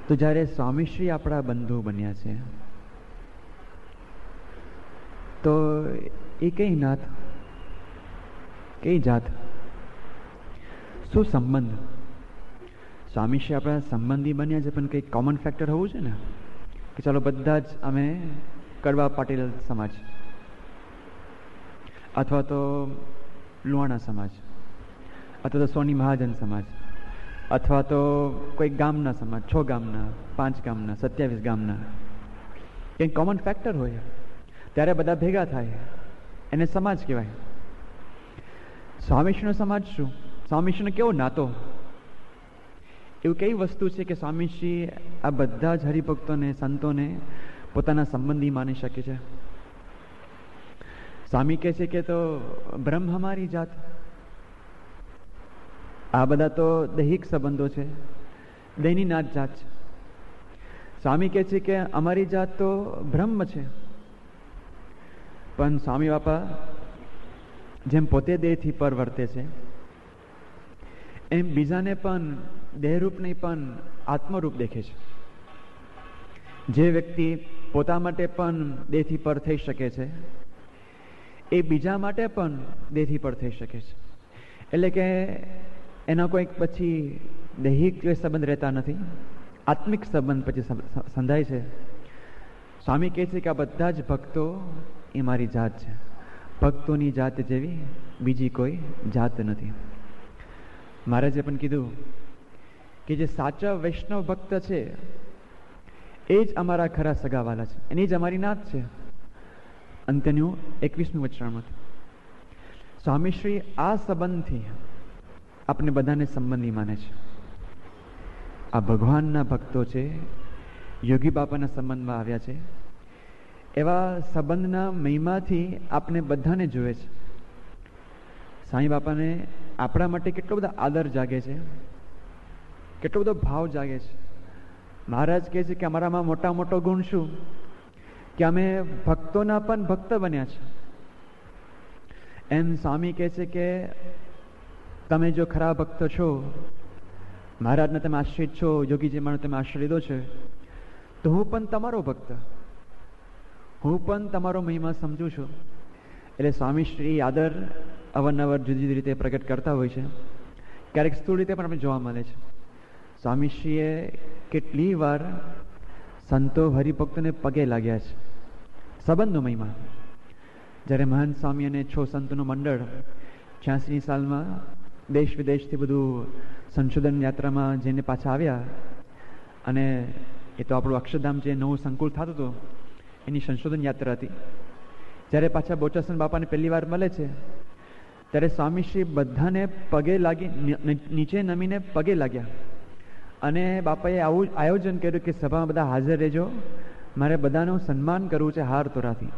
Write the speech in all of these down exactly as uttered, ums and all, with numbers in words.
તો જ્યારે સ્વામીશ્રી આપણા બંધુ બન્યા છે, તો એ કઈ નાત, કઈ જાત, શું સંબંધ? સ્વામીશ્રી આપણા સંબંધી બન્યા છે, પણ કંઈક કોમન ફેક્ટર હોવું છે ને, કે ચાલો બધા જ અમે કડવા પાટીલ સમાજ, અથવા તો લુહાણા સમાજ, અથવા તો સોની મહાજન સમાજ, અથવા તો કોઈ ગામના સમાજ, છ ગામના, પાંચ ગામના, સત્યાવીસ ગામના, કંઈક કોમન ફેક્ટર હોય ત્યારે બધા ભેગા થાય, એને સમાજ કહેવાય. સ્વામીશ્રીનો સમાજ શું? સ્વામીશ્રીનો કેવો નાતો? એવું કઈ વસ્તુ છે કે સ્વામીશ્રી આ બધા જ હરિભક્તોને, સંતોને પોતાના સંબંધી માની શકે છે? સ્વામી કહે છે કે તો બ્રહ્મ હમારી જાત. આ બધા તો દૈહિક સંબંધો છે, દૈની નાત જાત છે. સ્વામી કહે છે કે અમારી જાત તો બ્રહ્મ છે. પણ સ્વામી બાપા જેમ પોતે દેહથી પર વર્તે છે, એમ બીજાને પણ દેહરૂપ નહીં પણ આત્મરૂપ દેખે છે. જે વ્યક્તિ પોતા માટે પણ દેહથી પર થઈ શકે છે, એ બીજા માટે પણ દેહથી પર થઈ શકે છે. એટલે કે એના કોઈક પછી દૈહિક સંબંધ રહેતા નથી, આત્મિક સંબંધ પછી સંધાય છે. સ્વામી કહે છે કે આ બધા જ ભક્તો એ મારી જાત છે. ભક્તોની જાત જેવી બીજી કોઈ જાત નથી. મહારાજે પણ કીધું કે જે સાચા વૈષ્ણવ ભક્ત છે એ જ અમારા ખરા સગાવાલા છે, એની જ અમારી નાત છે. અંતનું એકવીસમી વચનામૃત. સ્વામીશ્રી આ સંબંધથી આપણે બધાને સંબંધી માને છે. આ ભગવાનના ભક્તો છે, યોગી બાપાના સંબંધમાં આવ્યા છે, એવા સંબંધના મહિમાથી આપણે બધાને જોવે છે. સાંઈ બાપાને આપણા માટે કેટલો બધો આદર જાગે છે, કેટલો બધો ભાવ જાગે છે. મહારાજ કહે છે કે અમારામાં મોટા મોટો ગુણ શું? કે અમે ભક્તોના પણ ભક્ત બન્યા છે. એમ સ્વામી કહે છે કે તમે જો ખરા ભક્ત છો, મહારાજને તમે આશ્રિત છો, યોગીજી માનો તમે આશ્રય લીધો છે, તો હું પણ તમારો ભક્ત, હું પણ તમારો મહિમા સમજું છું. એટલે સ્વામીશ્રી આદર અવારનવાર જુદી જુદી રીતે પ્રગટ કરતા હોય છે. ક્યારેક સ્થૂળ રીતે પણ આપણે જોવા મળે છે. સ્વામીશ્રીએ કેટલી વાર સંતો હરિભક્તોને પગે લાગ્યા છે. સંબંધનો મહિમા. જ્યારે મહાન સ્વામી અને છો સંતોનું મંડળ છ્યાસીની સાલમાં દેશ વિદેશથી બધું સંશોધન યાત્રામાં જઈને પાછા આવ્યા, અને એ તો આપણું અક્ષરધામ જે નવું સંકુલ થતું હતું એની સંશોધન યાત્રા હતી. જ્યારે પાછા બોચાસન બાપાને પહેલી વાર મળે છે, ત્યારે સ્વામીશ્રી બધાને પગે લાગી, નીચે નમીને પગે લાગ્યા, અને બાપાએ આવું આયોજન કર્યું કે સભામાં બધા હાજર રહેજો, મારે બધાનું સન્માન કરવું છે હાર તોરાથી.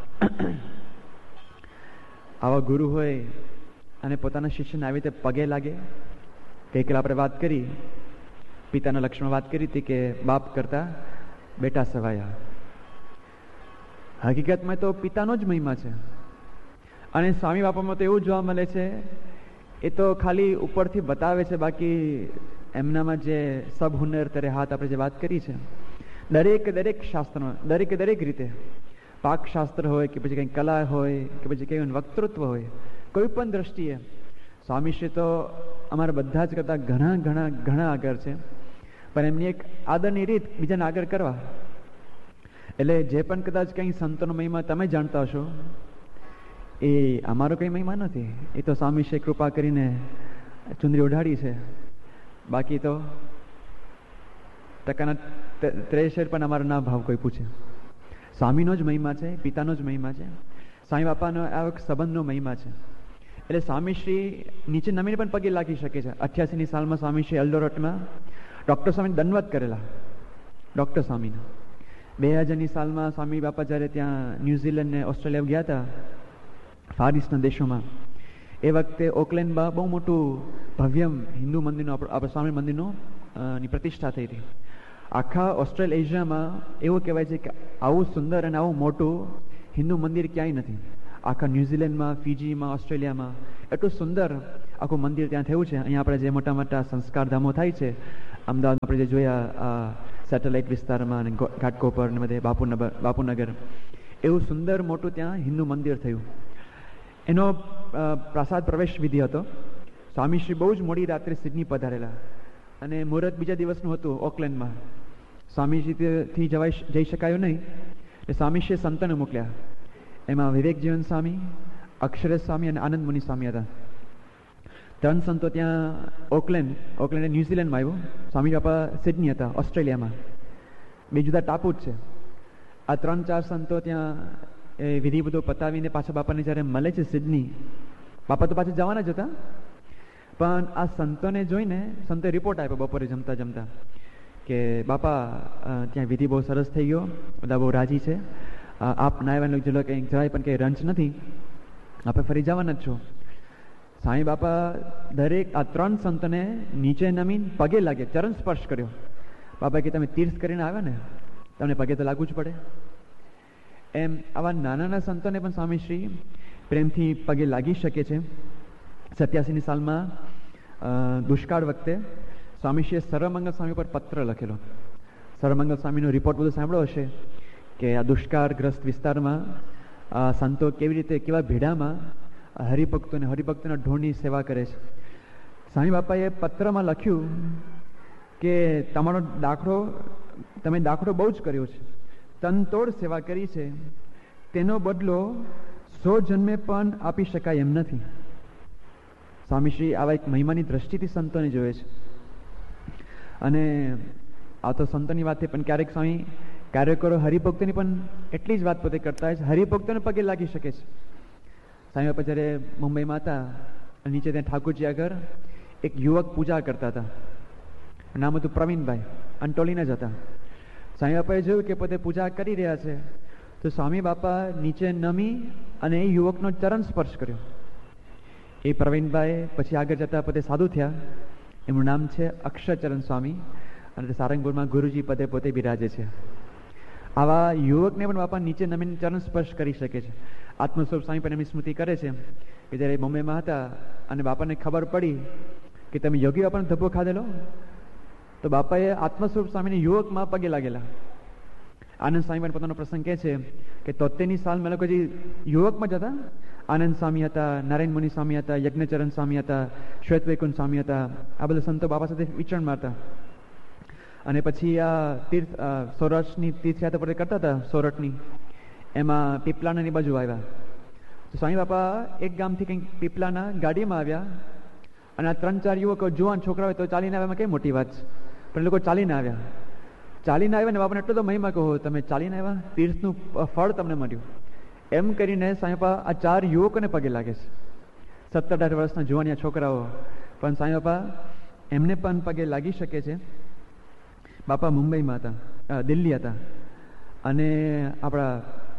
આવા ગુરુ હોય અને પોતાના શિષ્યને આવી રીતે પગે લાગે. ગઈકાલે આપણે વાત કરી, પિતાના લક્ષમાં વાત કરી હતી કે બાપ કરતા બેટા સવાયા. હકીકતમાં તો પિતાનો જ મહિમા છે. અને સ્વામી બાપામાં તો એવું જોવા મળે છે, એ તો ખાલી ઉપરથી બતાવે છે, બાકી એમનામાં જે સબ હુનર તરે હાથ આપણે જે વાત કરી છે, દરેક દરેક શાસ્ત્રમાં દરેકે દરેક રીતે, પાક શાસ્ત્ર હોય કે પછી કંઈ કલા હોય કે પછી કંઈ વક્તૃત્વ હોય, કોઈ પણ દ્રષ્ટિએ સ્વામીશ્રી તો અમારા બધા જ કરતાં ઘણા ઘણા ઘણા આગળ છે. પણ એમની એક આદરની રીત બીજાને આગળ કરવા. એટલે જે પણ કદાચ કંઈ સંતોનો મહિમા તમે જાણતા હશો, એ અમારો કંઈ મહિમા નથી. એ તો સ્વામીશ્રી કૃપા કરીને ચુંદડી ઓઢાડી છે. બાકી તો ટકાના ત્રેસઠ પણ અમારો ના ભાવ કોઈ પૂછે. સ્વામીનો જ મહિમા છે, પિતાનો જ મહિમા છે, સ્વામી બાપાનો આ એક સંબંધનો મહિમા છે. એટલે સ્વામીશ્રી નીચે નમીને પણ પગે લાગી શકે છે. અઠ્યાસીની સાલમાં સ્વામીશ્રી એલ્ડોરેટમાં ડૉક્ટર સ્વામીને દંડવત કરેલા, ડૉક્ટર સ્વામીને. બે હજારની સાલમાં સ્વામી બાપા જ્યારે ત્યાં ન્યૂઝીલેન્ડ ને ઓસ્ટ્રેલિયા ગયા હતા, ફાર ઇસ્ટના દેશોમાં, એ વખતે ઓકલેન્ડમાં બહુ મોટું ભવ્ય હિન્દુ મંદિરનું આપણે સ્વામી મંદિરનું ની પ્રતિષ્ઠા થઈ હતી. આખા ઓસ્ટ્રેલ એશિયામાં એવું કહેવાય છે કે આવું સુંદર અને આવું મોટું હિન્દુ મંદિર ક્યાંય નથી. આખા ન્યૂઝીલેન્ડમાં, ફીજીમાં, ઓસ્ટ્રેલિયામાં એટલું સુંદર આખું મંદિર ત્યાં થયું છે. અહીંયા આપણે જે મોટા મોટા સંસ્કાર ધામો થાય છે, અમદાવાદમાં આપણે જે જોયા સેટેલાઇટ વિસ્તારમાં અને ઘાટકોપર ને બધે બાપુનગર બાપુનગર એવું સુંદર મોટું ત્યાં હિન્દુ મંદિર થયું. એનો પ્રસાદ પ્રવેશ વિધિ હતો. સ્વામીશ્રી બહુ જ મોડી રાત્રે સિડની પધારેલા અને મુહૂર્ત બીજા દિવસનું હતું ઓકલેન્ડમાં. સ્વામીજીથી જવાઈ જઈ શકાયું નહીં એટલે સ્વામીશ્રીએ સંતને મોકલ્યા. એમાં વિવેક જીવન સ્વામી, અક્ષરેશ સ્વામી અને આનંદ મુનિ સ્વામી હતા. ત્રણ સંતો ત્યાં ઓકલેન્ડ ઓકલેન્ડ ન્યુઝીલેન્ડમાં આવ્યું. સ્વામી બાપા સિડની હતા, ઓસ્ટ્રેલિયામાં. બે જુદા ટાપુ જ છે. આ ત્રણ ચાર સંતો ત્યાં એ વિધિ બધું પતાવીને પાછા બાપાને જ્યારે મળે છે સિડની, બાપા તો પાછા જવાના જ હતા, પણ આ સંતોને જોઈને સંતે રિપોર્ટ આપ્યો બપોરે જમતા જમતા કે બાપા ત્યાં વિધિ બહુ સરસ થઈ ગયો, બધા બહુ રાજી છે, આપ ના આવ્યા ચલો કંઈક જરાય પણ કંઈ રંચ નથી, આપણે ફરી જવાના જ છો. સાંઈ બાપા દરેક આ ત્રણ સંતને નીચે નમીન પગે લાગે, ચરણ સ્પર્શ કર્યો. બાપા કે તમે તીર્થ કરીને આવ્યા ને, તમને પગે તો લાગવું જ પડે. એમ આવા નાના નાના સંતોને પણ સ્વામીશ્રી પ્રેમથી પગે લાગી શકે છે. સત્યાસીની સાલમાં દુષ્કાળ વખતે સ્વામીશ્રીએ સર્વમંગલ સ્વામી પર પત્ર લખેલો. સર્વમંગલ સ્વામીનો રિપોર્ટ બધું સાંભળ્યો હશે કે આ દુષ્કાળગ્રસ્ત વિસ્તારમાં સંતો કેવી રીતે કેવા ભેડામાં હરિભક્તોને હરિભક્તોના ઢોળની સેવા કરે છે. સ્વામી બાપાએ પત્રમાં લખ્યું કે તમારો દાખલો તમે દાખલો બહુ જ કર્યો છે, તનતોડ સેવા કરી છે, તેનો બદલો સો જન્મે પણ આપી શકાય એમ નથી. સ્વામીશ્રી આવા એક મહિમાની દ્રષ્ટિથી સંતોને જોવે છે. અને આ તો સંતોની વાત થઈ, પણ ક્યારેક સ્વામી કાર્યકરો હરિભક્તોની પણ એટલી જ વાત પોતે કરતા હોય છે, હરિભક્તોને પગે લાગી શકે છે. સ્વામી બાપા જ્યારે મુંબઈમાં હતા, નીચે ત્યાં ઠાકોરજી આગળ એક યુવક પૂજા કરતા હતા, નામ હતું પ્રવીણભાઈ, અંટોલીના જ હતા. સ્વામી બાપાએ જોયું કે પોતે પૂજા કરી રહ્યા છે, તો સ્વામી બાપા નીચે નમી અને એ યુવકનો ચરણ સ્પર્શ કર્યો. એ પ્રવીણભાઈ પછી આગળ જતા પોતે સાધુ થયા. એમનું નામ છે અક્ષરચરણ સ્વામી અને સારંગપુરમાં ગુરુજી પદે પોતે બિરાજે છે. આવા યુવકને પણ બાપા નીચે નમીને ચરણ સ્પર્શ કરી શકે છે. આત્મસ્વરૂપ સ્વામી પણ એમની સ્મૃતિ કરે છે કે જ્યારે બોમ્બેમાં હતા અને બાપાને ખબર પડી કે તમે યોગી બાપાનો ધબ્બો ખાધેલો, તો બાપાએ આત્મસ્વરૂપ સ્વામીને યુવકમાં પગે લાગેલા. આનંદ સ્વામી પણ પોતાનો પ્રસંગ કહે છે કે તોતેરની સાલ મેં લોકો જે યુવકમાં જ હતા, આનંદ સ્વામી હતા, નારાયણ મુનિ સ્વામી હતા, યજ્ઞચરણ સ્વામી હતા, શ્વેત વૈકુંઠ સ્વામી હતા, આ બધા સંતો બાપા સાથે વિચરણમાં હતા. અને પછી આ તીર્થ સૌરાષ્ટ્રની તીર્થયાત્રા પર કરતા હતા, સોરઠની, એમાં પીપલાણાની બાજુ આવ્યા. તો સ્વામી બાપા એક ગામથી કંઈક પીપલાના ગાડીમાં આવ્યા અને આ ત્રણ ચાર યુવકો જુવાન છોકરા હોય તો ચાલીને આવ્યામાં કઈ મોટી વાત છે, પણ એ લોકો ચાલીને આવ્યા. ચાલીને આવ્યા ને બાપાને એટલો તો મહિમા કહો, તમે ચાલીને આવ્યા, તીર્થનું ફળ તમને મળ્યું. એમ કરીને સ્વામી બાપા આ ચાર યુવકોને પગે લાગે છે. સત્તર અઢાર વર્ષના જુવાનિયા છોકરાઓ, પણ સ્વામી બાપા એમને પણ પગે લાગી શકે છે. બાપા મુંબઈમાં હતા, દિલ્હી હતા, અને આપણા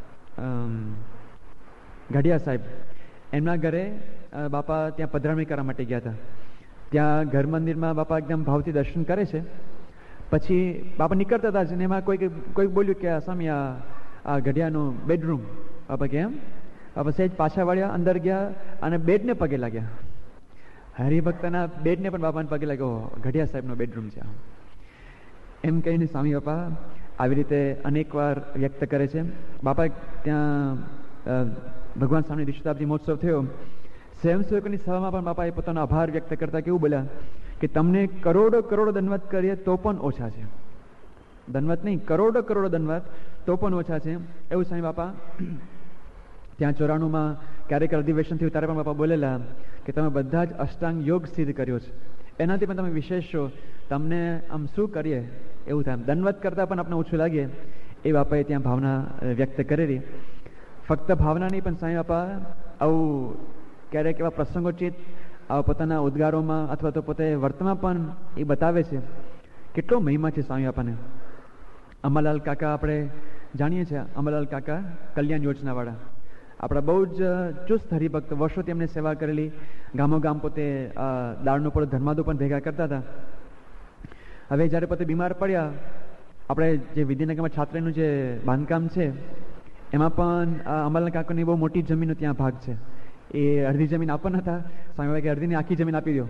ઘડિયા સાહેબ એમના ઘરે બાપા ત્યાં પધરામણી કરવા માટે ગયા હતા. ત્યાં ઘર મંદિરમાં બાપા એકદમ ભાવથી દર્શન કરે છે. પછી બાપા નીકળતા હતા ને એમાં કોઈ કોઈ બોલ્યું કે સ્વામી આ આ ઘડિયાનો બેડરૂમ. બાપા કેમ? બાપા સહેજ પાછા વળ્યા, અંદર ગયા અને બેડને પગે લાગ્યા. હરિભક્તના બેડને પણ બાપાને પગે લાગ્યો, ઘડિયા સાહેબનો બેડરૂમ છે. એમ કહીને સ્વામી બાપા આવી રીતે અનેક વાર વ્યક્ત કરે છે. બાપા ત્યાં ભગવાન સ્વામી વિશ્વતાબ્દી મહોત્સવ થયો, સ્વયંસેવકોની સભામાં પણ બાપાએ પોતાનો આભાર વ્યક્ત કરતા કેવું બોલ્યા કે તમને કરોડો કરોડો દંડવત કરીએ તો પણ ઓછા છે. દંડવત નહીં, કરોડો કરોડો દંડવત તો પણ ઓછા છે. એવું સ્વામી બાપા ત્યાં ચોરાણુંમાં ક્યારેક અધિવેશન થયું ત્યારે પણ બાપા બોલેલા કે તમે બધા જ અષ્ટાંગ યોગ સિદ્ધ કર્યો છે, એનાથી પણ તમે વિશેષ છો, તમને આમ શું કરીએ એવું થાય, દંડવત કરતાં પણ આપણે ઓછું લાગે. એ બાપાએ ત્યાં ભાવના વ્યક્ત કરેલી. ફક્ત ભાવના નહીં, પણ સ્વામી બાપા આવું ક્યારેક એવા પ્રસંગોચિત આવા પોતાના ઉદ્ગારોમાં અથવા તો પોતે વર્તમાં પણ એ બતાવે છે કેટલો મહિમા છે સ્વામી બાપાને. અંબાલાલ કાકા આપણે જાણીએ છીએ, અંબાલાલ કાકા કલ્યાણ યોજનાવાળા આપણા બહુ જ ચુસ્ત હરિભક્ત, વર્ષોથી એમને સેવા કરેલી. ગામો ગામ પોતે દાળનો પડો ધર્માદો પણ ભેગા કરતા હતા. હવે જ્યારે પોતે બીમાર પડ્યા, આપણે જે વિદ્યાનગરમાં છાત્રાલયનું જે બાંધકામ છે એમાં પણ અંબાલાલ કાકાની બહુ મોટી જમીનનો ત્યાં ભાગ છે. એ અડધી જમીન આપવાના હતા, સ્વામી કે અડધીની આખી જમીન આપી દો,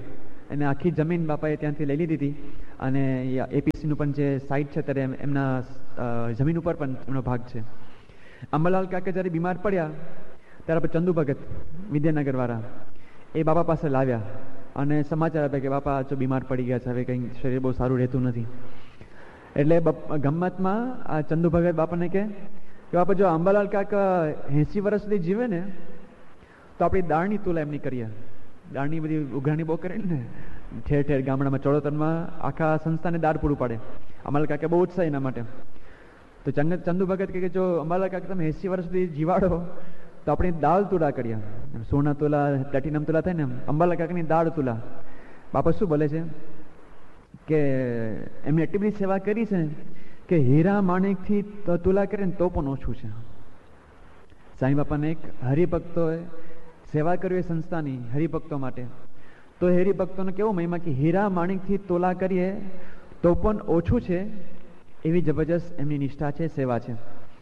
એને આખી જમીન બાપાએ ત્યાંથી લઈ લીધી હતી, અને એપીસીનું પણ જે સાઇટ છે ત્યારે એમના જમીન ઉપર પણ એમનો ભાગ છે. અંબાલાલ કાકા જ્યારે બીમાર પડ્યા ત્યારે ચંદુ ભગત વિદ્યાનગર વાળા એ બાપા પાસે લાવ્યા અને સમાચાર આપ્યા કે બાપા જો બીમાર પડી ગયા છે, હવે કંઈ શરીર બહુ સારું રહેતું નથી. એટલે ગમ્મતમાં આ ચંદુ ભગત બાપાને કહે કે બાપા જો અંબાલાલ કાકા એંસી વર્ષ સુધી જીવે ને તો આપણી દાળની તુલા એમની કરીએ. દાળની બધી ઉઘરાણી બહુ કરે ને ઠેર ઠેર ગામડામાં ચડોતરમાં આખા સંસ્થાને દાળ પૂરું પાડે. અંબાલાલ કાકા બહુ ઉત્સાહ એના માટે. તો ચંદુ ભગત કહે કે જો અંબાલાલ કાકા તમે એંસી વર્ષ સુધી જીવાડો તો આપણી દાળ તુલા કરીએ. સોના તુલા, પ્લેટિનમ તુલા થાય ને, અંબાલાલ કાકાની દાળ તુલા. બાપા શું બોલે છે કે એમની એટલી બધી સેવા કરી છે કે હીરા માણેકથી તુલા કરે ને તો પણ ઓછું છે. સાંઈ બાપાને એક હરિભક્તોએ સેવા કરી એ સંસ્થાની હરિભક્તો માટે, તો હરિભક્તોનો કેવો મહિમા કે હીરા માણેકથી તોલા કરીએ તો પણ ઓછું છે, એવી જબરજસ્ત એમની નિષ્ઠા છે, સેવા છે.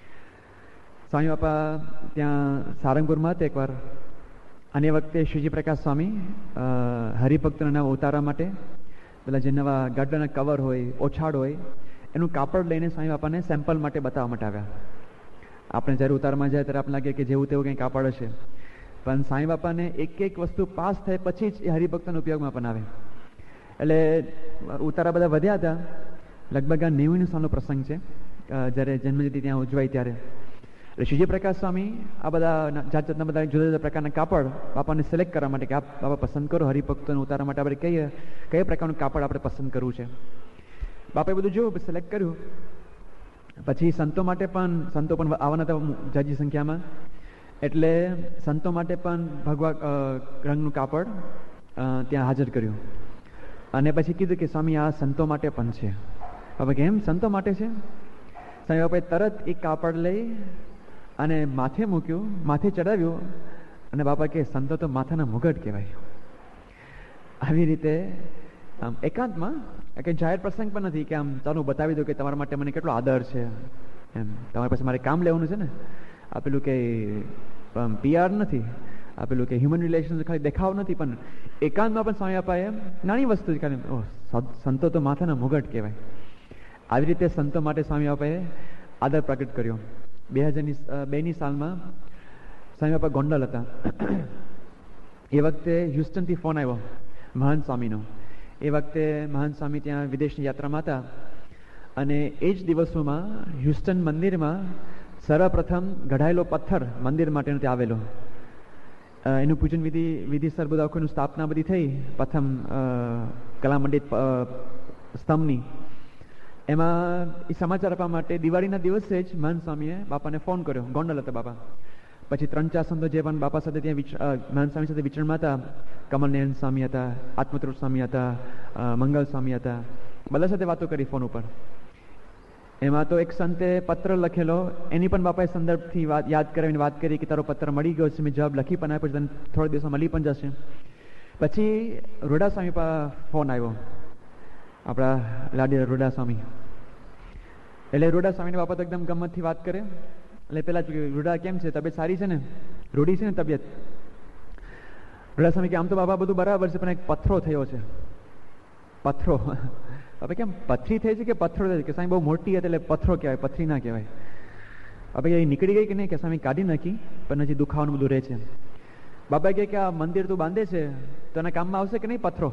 સ્વામી બાપા ત્યાં સારંગપુરમાં હતા એકવાર, અને એ વખતે શ્રીજી પ્રકાશ સ્વામી હરિભક્તોના નવા ઉતારવા માટે પેલા જે નવા ગાડાના કવર હોય, ઓછાડ હોય, એનું કાપડ લઈને સ્વામી બાપાને સેમ્પલ માટે બતાવવા માટે આવ્યા. આપણે જ્યારે ઉતારમાં જાય ત્યારે આપણે લાગે કે જેવું તેવું કંઈ કાપડ હશે, પણ સાંઈ બાપાને એક એક વસ્તુ પાસ થાય પછી જ એ હરિભક્તોના ઉપયોગમાં પણ આવે. એટલે ઉતારા બધા વધ્યા હતા. લગભગ આ નેવું સાલનો પ્રસંગ છે જ્યારે જન્મજયંતિ ત્યાં ઉજવાય ત્યારે. એટલે શ્રીજી પ્રકાશ સ્વામી આ બધા જાત જાતના બધા જુદા જુદા પ્રકારના કાપડ બાપાને સિલેક્ટ કરવા માટે કે આપ બાપા પસંદ કરો, હરિભક્તોને ઉતારવા માટે આપણે કહીએ કયા પ્રકારનું કાપડ આપણે પસંદ કરવું છે. બાપાએ બધું જોયું, સિલેક્ટ કર્યું. પછી સંતો માટે પણ, સંતો પણ આવવાના હતા જાજી સંખ્યામાં, એટલે સંતો માટે પણ ભગવા રંગનું કાપડ ત્યાં હાજર કર્યું. અને પછી કીધું કે સ્વામી આ સંતો માટે પણ છે. બાપા કે એમ સંતો માટે છે? સ્વામી બાપાએ તરત એક કાપડ લઈ અને માથે મૂક્યું, માથે ચડાવ્યું, અને બાપા કે સંતો તો માથાના મુગટ કહેવાય. આવી રીતે આમ એકાંતમાં, કે જાહેર પ્રસંગ પણ નથી કે આમ ચાલો બતાવી દો કે તમારા માટે મને કેટલો આદર છે, એમ તમારી પાસે મારે કામ લેવાનું છે ને, આપેલું કે પીઆર નથી, આપેલું કે હ્યુમન રિલેશન ખાલી દેખાવ નથી, પણ એકાંતમાં પણ સ્વામી બાપાએ નાની વસ્તુ જ ખાલી સંતો તો માથાના મુગટ કહેવાય. આવી રીતે સંતો માટે સ્વામી બાપાએ આદર પ્રગટ કર્યો. બે હજારની બેની સાલમાં સ્વામી બાપા ગોંડલ હતા. એ વખતે હ્યુસ્ટનથી ફોન આવ્યો મહંત સ્વામીનો. એ વખતે મહંત સ્વામી ત્યાં વિદેશની યાત્રામાં હતા, અને એ જ દિવસોમાં હ્યુસ્ટન મંદિરમાં સર્વપ્રથમ ઘડાયેલો પથ્થર મંદિર માટેનો ત્યાં આવેલો. એનું પૂજન વિધિ વિધિસર બધું આખું સ્થાપના બધી થઈ, પ્રથમ કલામંડિત સ્તંભની. એમાં એ સમાચાર આપવા માટે દિવાળીના દિવસે જ મહંત સ્વામીએ બાપાને ફોન કર્યો. ગોંડલ હતા બાપા. પછી ત્રણ ચાર સંતો જે પણ બાપા સાથે ત્યાં મહંત સ્વામી સાથે વિચરણમાં હતા, કમલનયન સ્વામી હતા, આત્મતૃપ સ્વામી હતા, મંગલ સ્વામી હતા, બધા સાથે વાતો કરી ફોન ઉપર. એમાં તો એક સંતે પત્ર લખેલો, એની પણ બાપાએ સંદર્ભથી વાત યાદ કરાવીને વાત કરી કે તારો પત્ર મળી ગયો છે, મેં જવાબ લખી પણ આપ્યો, તને થોડા દિવસમાં મળી પણ જશે. પછી રોડા સ્વામી પર ફોન આવ્યો, આપણા લાડી રોડા સ્વામી. એટલે રોડા સ્વામીને બાપા તો એકદમ ગમતથી વાત કરે. એટલે પેલા રૂડા કેમ છે, તબિયત સારી છે ને, રૂડી છે ને તબિયત? રૂડા સ્વામી કે આમ તો બાપા બધું બરાબર છે, પણ એક પથ્થરો થયો છે. પથ્થરો? હવે કેમ પથરી થઈ છે કે પથ્થરો થઈ છે? કે સ્વામી બહુ મોટી હતી એટલે પથ્થરો કહેવાય, પથરી ના કહેવાય. હવે એ નીકળી ગઈ કે નહીં? કે સ્વામી કાઢી નાખી, પણ હજી દુખાવાનું બધું રહે છે. બાપા કહે કે આ મંદિર તું બાંધે છે તો એના કામમાં આવશે કે નહીં પથ્થરો?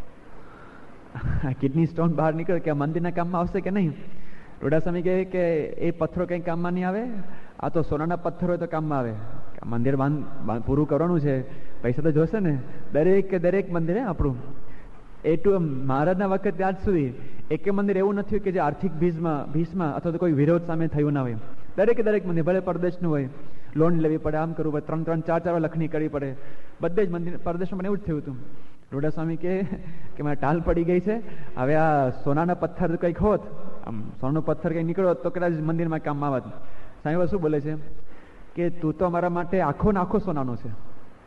કિડની સ્ટોન બહાર નીકળે કે આ મંદિરના કામમાં આવશે કે નહીં? રોડા સ્વામી કહે કે એ પથ્થરો કંઈ કામમાં નહીં આવે, આ તો સોનાના પથ્થરો હોય તો કામમાં આવે. મંદિર બાંધ પૂરું કરવાનું છે, પૈસા તો જોશે ને. દરેક કે દરેક મંદિર આપણું એ ટુ મહારાજના વખત આજ સુધી એક મંદિર એવું નથી કે જે આર્થિક ભીસમાં ભીસમાં અથવા તો કોઈ વિરોધ સામે થયું ના હોય. દરેકે દરેક મંદિર ભલે પરદેશનું હોય, લોન લેવી પડે, આમ કરવું પડે, ત્રણ ત્રણ ચાર ચાર લખણી કરવી પડે, બધે જ મંદિર પરદેશમાં પણ એવું જ થયું હતું. રોડા સ્વામી કહે કે મારે ટાલ પડી ગઈ છે, હવે આ સોનાના પથ્થર કંઈક હોત, આમ સોનાનો પથ્થર કંઈક નીકળ્યો તો કદાચ મંદિરમાં કામમાં આવત. સાહેબ શું બોલે છે કે તું તો અમારા માટે આખો ને આખો સોનાનો છે.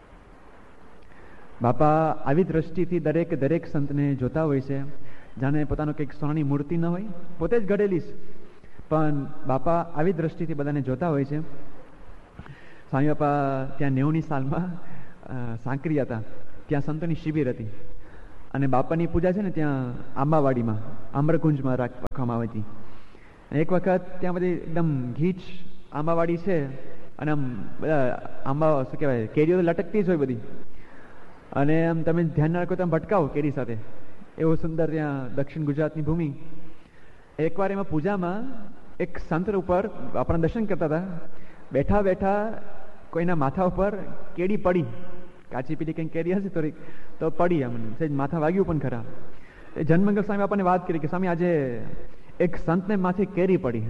બાપા આવી દ્રષ્ટિથી દરેક દરેક સંતને જોતા હોય છે, જાણે પોતાનો કંઈક સોનાની મૂર્તિ ન હોય, પોતે જ ઘડેલી છે, પણ બાપા આવી દ્રષ્ટિથી બધાને જોતા હોય છે. સ્વામી બાપા ત્યાં નેવુંની સાલમાં સાંકરી હતા, ત્યાં સંતોની શિબિર હતી, અને બાપાની પૂજા છે ને ત્યાં આંબાવાડીમાં આમ્રકુંજમાં રાખવામાં આવી હતી. એક વખત ત્યાં બધી એકદમ ગીચ આંબાવાડી છે અને આમ બધા આંબા શું કહેવાય કેરીઓ તો લટકતી જ હોય બધી, અને આમ તમે ધ્યાન ના રાખો તો આમ ભટકાવો કેરી સાથે, એવું સુંદર ત્યાં દક્ષિણ ગુજરાતની ભૂમિ. એકવાર એમાં પૂજામાં એક સંત ઉપર આપણા દર્શન કરતા હતા, બેઠા બેઠા કોઈના માથા ઉપર કેરી પડી, કાચી પીલી કંઈક કેરી હશે થોડીક તો પડી, આમ સહેજ માથા વાગ્યું પણ ખરા. એ જનમંગલ સ્વામી આપણને વાત કરી કે સ્વામી આજે એક સંતને માથે કેરી પડી.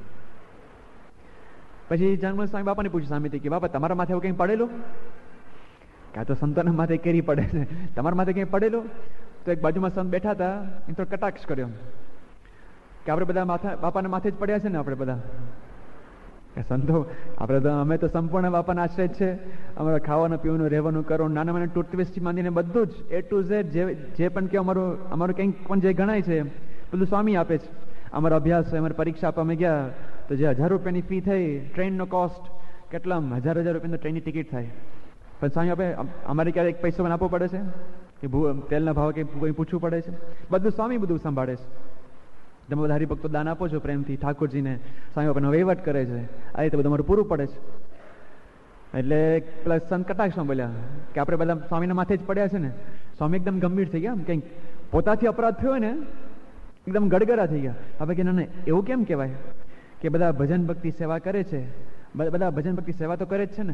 પછી જનમંગલ સ્વામી બાપાને પૂછ્યું સામેથી કે બાપા તમારા માથે એવું કંઈ પડેલું? કાં તો સંતોના માથે કેરી પડે છે, તમારા માથે કંઈ પડેલું? તો એક બાજુમાં સંત બેઠા હતા, એ તો કટાક્ષ કર્યો કે આપણે બધા માથા બાપાના માથે જ પડ્યા છે ને આપણે બધા સંતો. આપણે તો અમે તો સંપૂર્ણ બાપાના આશ્રય જ છે. અમારે ખાવાનું પીવાનું રહેવાનું કરવાનું નાના નાના ટૂથપેસ્ટથી માંડીને બધું જ એ ટુ ઝેડ જે જે પણ કે અમારું અમારું કંઈક પણ જે ગણાય છે બધું સ્વામી આપે છે. અમારો અભ્યાસ હોય, અમારી પરીક્ષા આપવા અમે ગયા તો જે હજાર રૂપિયાની ફી થઈ, ટ્રેનનો કોસ્ટ કેટલા હજાર હજાર રૂપિયાની ટ્રેનની ટિકિટ થાય, પણ સ્વામી આપે અમારે ક્યારેક પૈસો પણ આપવો પડે છે કે તેલના ભાવ કંઈ કોઈ પૂછવું પડે છે? બધું સ્વામી બધું સંભાળે છે. તમે બધા હરિભક્તો દાન આપો છો પ્રેમથી ઠાકોરજીને, સ્વામી બાપાનો વહીવટ કરે છે, આ રીતે બધું અમારું પૂરું પડે છે. એટલે પેલા સંત કટાક્ષમાં બોલ્યા કે આપણે બધા સ્વામીના માથે જ પડ્યા છે ને. સ્વામી એકદમ ગંભીર થઈ ગયા, કંઈક પોતાથી અપરાધ થયો ને એકદમ ગડગડા થઈ ગયા. હવે કે ના ના એવું કેમ કહેવાય કે બધા ભજન ભક્તિ સેવા કરે છે, બધા ભજન ભક્તિ સેવા તો કરે જ છે ને.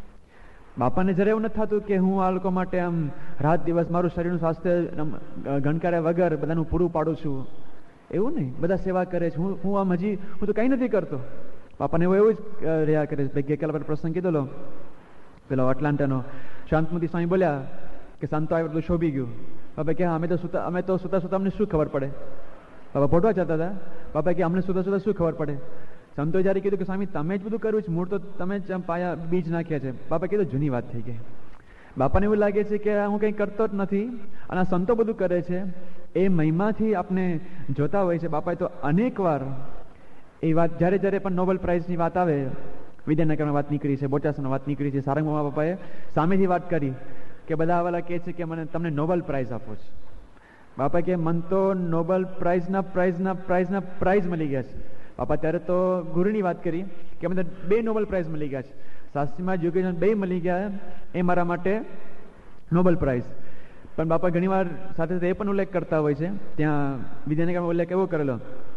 બાપાને જરા એવું નથી થતું કે હું આ લોકો માટે આમ રાત દિવસ મારું શરીરનું સ્વાસ્થ્ય ગણકાર્યા વગર બધાનું પૂરું પાડું છું, એવું નહીં. બધા સેવા કરે છે, હું હું આમ હજી હું તો કંઈ નથી કરતો. બાપાને એવું એવું જ રહ્યા કરે છે. ગઈકાલ પર પ્રસંગ કીધેલો પેલો એટલાન્ટાનો શાંતમૂર્તિ સ્વામી બોલ્યા કે સંતો આવ્યું બધું શોભી ગયું. બાપા કે અમે તો સુતા અમે તો સુતા સુતા અમને શું ખબર પડે? બાપા ભોટવા જતા હતા. બાપા કે અમને સુતા સુતા શું ખબર પડે? સંતોએ જ્યારે કીધું કે સ્વામી તમે જ બધું કર્યું છે, મૂળ તો તમે જ પાયા બીજ નાખ્યા છે. બાપા કીધું જૂની વાત થઈ ગઈ. બાપાને એવું લાગે છે કે હું કંઈ કરતો જ નથી અને આ સંતો બધું કરે છે. એ મહિમાથી આપણે જોતા હોય છે. બાપાએ તો અનેક વાર એ વાત જ્યારે જ્યારે પણ નોબેલ પ્રાઇઝની વાત આવે, વિદ્યાનગરમાં વાત નીકળી છે, બોચાસમાં વાત નીકળી છે, સારંગમાં બાપાએ સામેથી વાત કરી કે બધા આવાલા કહે છે કે મને તમને નોબેલ પ્રાઇઝ આપો છે. બાપા કે મન તો નોબેલ પ્રાઇઝના પ્રાઇઝના પ્રાઇઝના પ્રાઇઝ મળી ગયા છે. બાપા ત્યારે તો ગુરુની વાત કરી કે મને બે નોબેલ પ્રાઇઝ મળી ગયા છે, શાસ્ત્રીમાં યોગેશન બે મળી ગયા, એ મારા માટે નોબેલ પ્રાઇઝ. પણ બાપા ઘણીવાર સાથે સાથે એ પણ ઉલ્લેખ કરતા હોય છે, ત્યાં વિદ્યાનગરમાં ઉલ્લેખ એવો કરેલો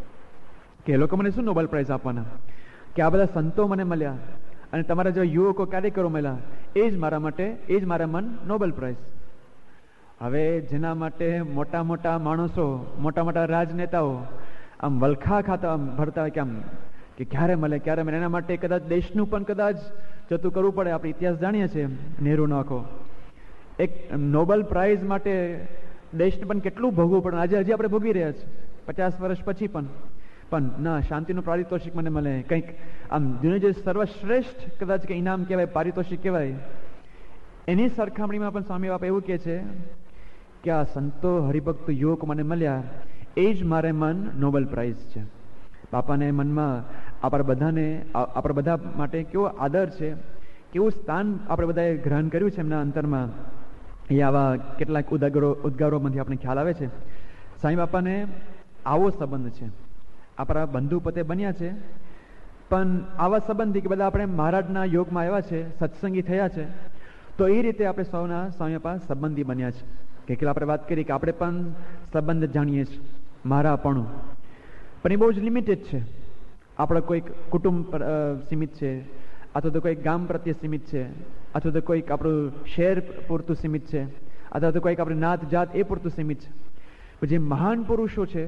કે એ લોકો મને શું નોબેલ પ્રાઇઝ આપવાના, કે આ બધા સંતો મને મળ્યા અને તમારા જો યુવકો કાર્યકરો મળ્યા, એ જ મારા માટે એ જ મારા મન નોબેલ પ્રાઇઝ. હવે જેના માટે મોટા મોટા માણસો, મોટા મોટા રાજનેતાઓ આમ વલખા ખાતા ભરતા હોય કે આમ કે ક્યારે મળે ક્યારે મળે, એના માટે કદાચ દેશનું પણ કદાચ જતું કરવું પડે. આપણે ઇતિહાસ જાણીએ છીએ, નહેરુનો આખો એક નોબેલ પ્રાઇઝ માટે દેશને પણ કેટલું ભોગવવું પડે. આજે હજી આપણે ભોગવી રહ્યા છીએ પચાસ વર્ષ પછી પણ પણ ના શાંતિનું પારિતોષિક મને મળે, કંઈક આમ દુનિયા જે સર્વશ્રેષ્ઠ કદાચ કે ઇનામ કહેવાય, પારિતોષિક કહેવાય, એની સરખામણીમાં પણ સ્વામી બાપા એવું કહે છે કે આ સંતો હરિભક્તો યુવકો મને મળ્યા, એ જ મારે મન નોબેલ પ્રાઇઝ છે. બાપાને મનમાં આપણા બધાને આપણા બધા માટે કેવો આદર છે, કેવું સ્થાન આપણે બધાએ ગ્રહણ કર્યું છે એમના અંતરમાં, એ આવા કેટલાક ઉદાગરો ઉદ્ગારોમાંથી આપણે ખ્યાલ આવે છે. સાંઈ બાપાને આવો સંબંધ છે, આપણા બંધુ પતે બન્યા છે, પણ આવા સંબંધથી કે બધા આપણે મહારાજના યોગમાં આવ્યા છે, સત્સંગી થયા છે, તો એ રીતે આપણે સૌના સ્વામી બાપા સંબંધી બન્યા છે. કે કે આપણે વાત કરી કે આપણે પણ સંબંધ જાણીએ છીએ, મારાપણું, પણ એ બહુ જ લિમિટેડ છે. આપણા કોઈક કુટુંબ સીમિત છે, અથવા તો કોઈક ગામ પ્રત્યે સીમિત છે, અથવા તો કોઈક આપણું શહેર પૂરતું સીમિત છે, અથવા તો કોઈક આપણે નાત જાત એ પૂરતું સીમિત છે. પણ જે મહાન પુરુષો છે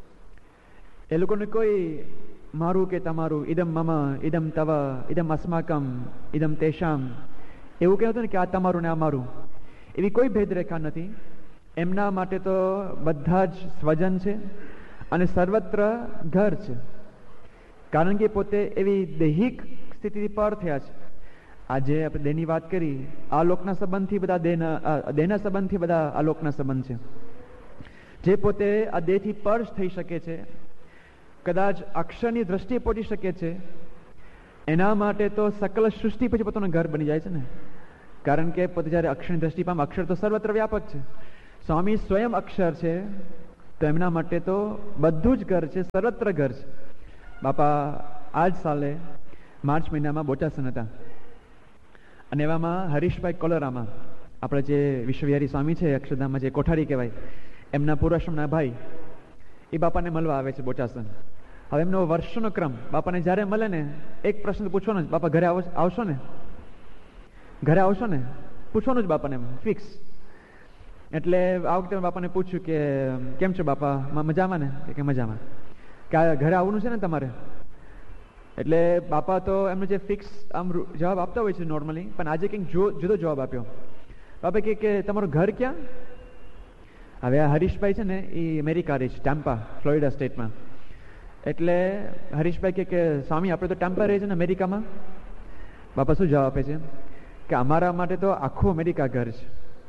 એ લોકોને કોઈ મારું કે તમારું, ઇદમ મમ ઇદમ તવ ઇદમ અસ્માકમ ઇદમ તેષામ એવું કહ્યું હતું ને કે આ તમારું ને આ મારું, એવી કોઈ ભેદરેખા નથી. એમના માટે તો બધા જ સ્વજન છે અને સર્વત્ર ઘર છે, કારણ કે પોતે એવી દૈહિક સ્થિતિથી પર થયા છે. આજે આપણે દેહની વાત કરી, આ લોકના સંબંધથી બધા દેહના દેહના સંબંધથી બધા આ લોકના સંબંધ છે. જે પોતે આ દેહથી પર થઈ શકે છે, કદાચ અક્ષરની દ્રષ્ટિએ પહોંચી શકે છે, એના માટે તો સકલ સૃષ્ટિ પછી પોતાનું ઘર બની જાય છે ને. કારણ કે પોતે જ્યારે અક્ષરની દ્રષ્ટિ પામે, અક્ષર તો સર્વત્ર વ્યાપક છે, સ્વામી સ્વયં અક્ષર છે, તો એમના માટે તો બધું જ ઘર છે, સર્વત્ર ઘર છે. બાપા આ જ સાલે માર્ચ મહિનામાં બોચાસન હતા, અને એવામાં હરીશભાઈ કોલોરામાં આપણે જે વિશ્વવિહારી સ્વામી છે અક્ષરધામમાં, જે કોઠારી કહેવાય, એમના પૂર્વાશ્રમના ભાઈ એ બાપાને મળવા આવે છે બોચાસન. હવે એમનો વર્ષનો ક્રમ, બાપાને જ્યારે મળે ને એક પ્રશ્ન પૂછવાનો જ, બાપા ઘરે આવશો ને, ઘરે આવશો ને, પૂછવાનું જ બાપાને ફિક્સ. એટલે આ વખતે બાપાને પૂછ્યું કે કેમ છો બાપા, મજામાં ને? કે મજામાં. કે ઘરે આવવાનું છે ને તમારે? એટલે બાપા તો એમનો જે ફિક્સ આમ જવાબ આપતા હોય છે નોર્મલી, પણ આજે કંઈક જુદો જવાબ આપ્યો. બાપા કે કે તમારું ઘર ક્યાં? હવે આ હરીશભાઈ છે ને એ અમેરિકા રહે છે, ટેમ્પા, ફ્લોરિડા સ્ટેટમાં. એટલે હરીશભાઈ કે કે સ્વામી આપણે તો ટેમ્પા રહે છે ને અમેરિકામાં. બાપા શું જવાબ આપે છે કે અમારા માટે તો આખું અમેરિકા ઘર છે.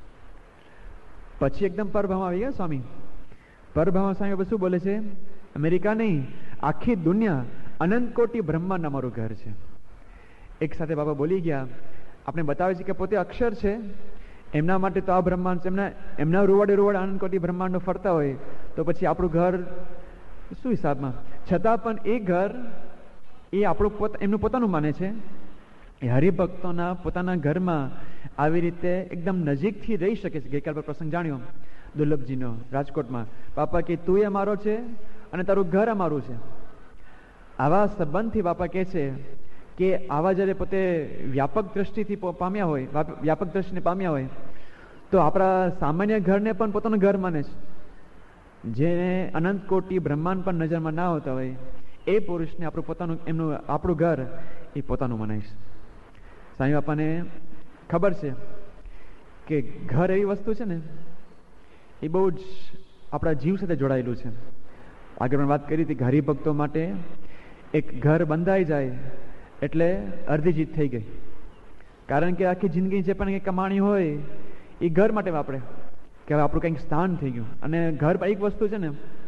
પછી એકદમ પરભાવ આવી ગયા સ્વામી. પરભાવ સ્વામી શું બોલે છે? અમેરિકા નહીં, આખી દુનિયા, અનંત કોટી બ્રહ્માંડ અમારું ઘર છે. એક સાથે બાબા બોલી ગયા. આપણે બતાવે છે કે પોતે અક્ષર છે, એમના માટે તો આ બ્રહ્માંડ છે. એમના એમના રૂવાડે રૂવાડે અનંત કોટી બ્રહ્માંડો ફરતા હોય તો પછી આપણું ઘર શું હિસાબમાં? છતાં પણ એ ઘર એ આપણું પોતા એમનું પોતાનું માને છે. એ હરિભક્તોના પોતાના ઘરમાં આવી રીતે એકદમ નજીકથી રહી શકે છે. ગઈકાલ પર પ્રસંગ જાણ્યો દુર્લભજીનો રાજકોટમાં. બાપા કે તું એ મારો છે અને તારું ઘર અમારું છે. આવા સંબંધથી બાપા કહે છે કે આવા જ્યારે પોતે વ્યાપક દ્રષ્ટિથી પામ્યા હોય, વ્યાપક દ્રષ્ટિને પામ્યા હોય, તો આપણા સામાન્ય ઘરને પણ પોતાનું ઘર માને છે. જેને અનંત કોટી બ્રહ્માંડ પણ નજરમાં ના હોતા હોય એ પુરુષને આપણું પોતાનું એમનું આપણું ઘર એ પોતાનું મનાય છે. સ્વામી બાપાને ખબર છે કે ઘર એવી વસ્તુ છે ને એ બહુ જ આપણા જીવ સાથે જોડાયેલું છે. આગળ પણ વાત કરી હતી કે હરિભક્તો માટે એક ઘર બંધાઈ જાય એટલે અડધી જીત થઈ ગઈ. કારણ કે આખી જિંદગી જે પણ કંઈ કમાણી હોય એ ઘર માટે વાપરે કે હવે આપણું કંઈક સ્થાન થઈ ગયું. અને ઘર એક વસ્તુ છે ને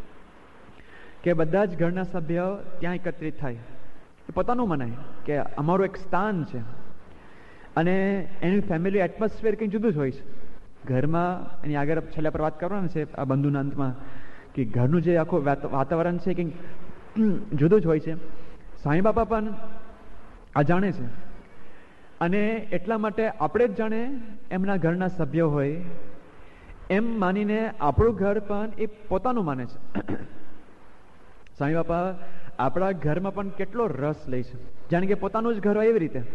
કે બધા જ ઘરના સભ્યો ત્યાં એકત્રિત થાય, એ પોતાનું મનાય કે અમારું એક સ્થાન છે. અને એનું ફેમિલી એટમોસ્ફિયર કંઈક જુદું જ હોય છે ઘરમાં. એની આગળ છેલ્લા પર વાત કરવાની છે આ બંધુના અંતમાં કે ઘરનું જે આખું વાતાવરણ છે કંઈક જુદું જ હોય છે. સાંઈ બાપા પણ આ જાણે છે, અને એટલા માટે આપણે જ જાણે એમના ઘરના સભ્યો હોય એમ માનીને આપણું ઘર પણ એ પોતાનું માને છે. સાંઈ બાપા આપણા ઘરમાં પણ કેટલો રસ લે છે, જાણે કે પોતાનું જ ઘર હોય એવી રીતે.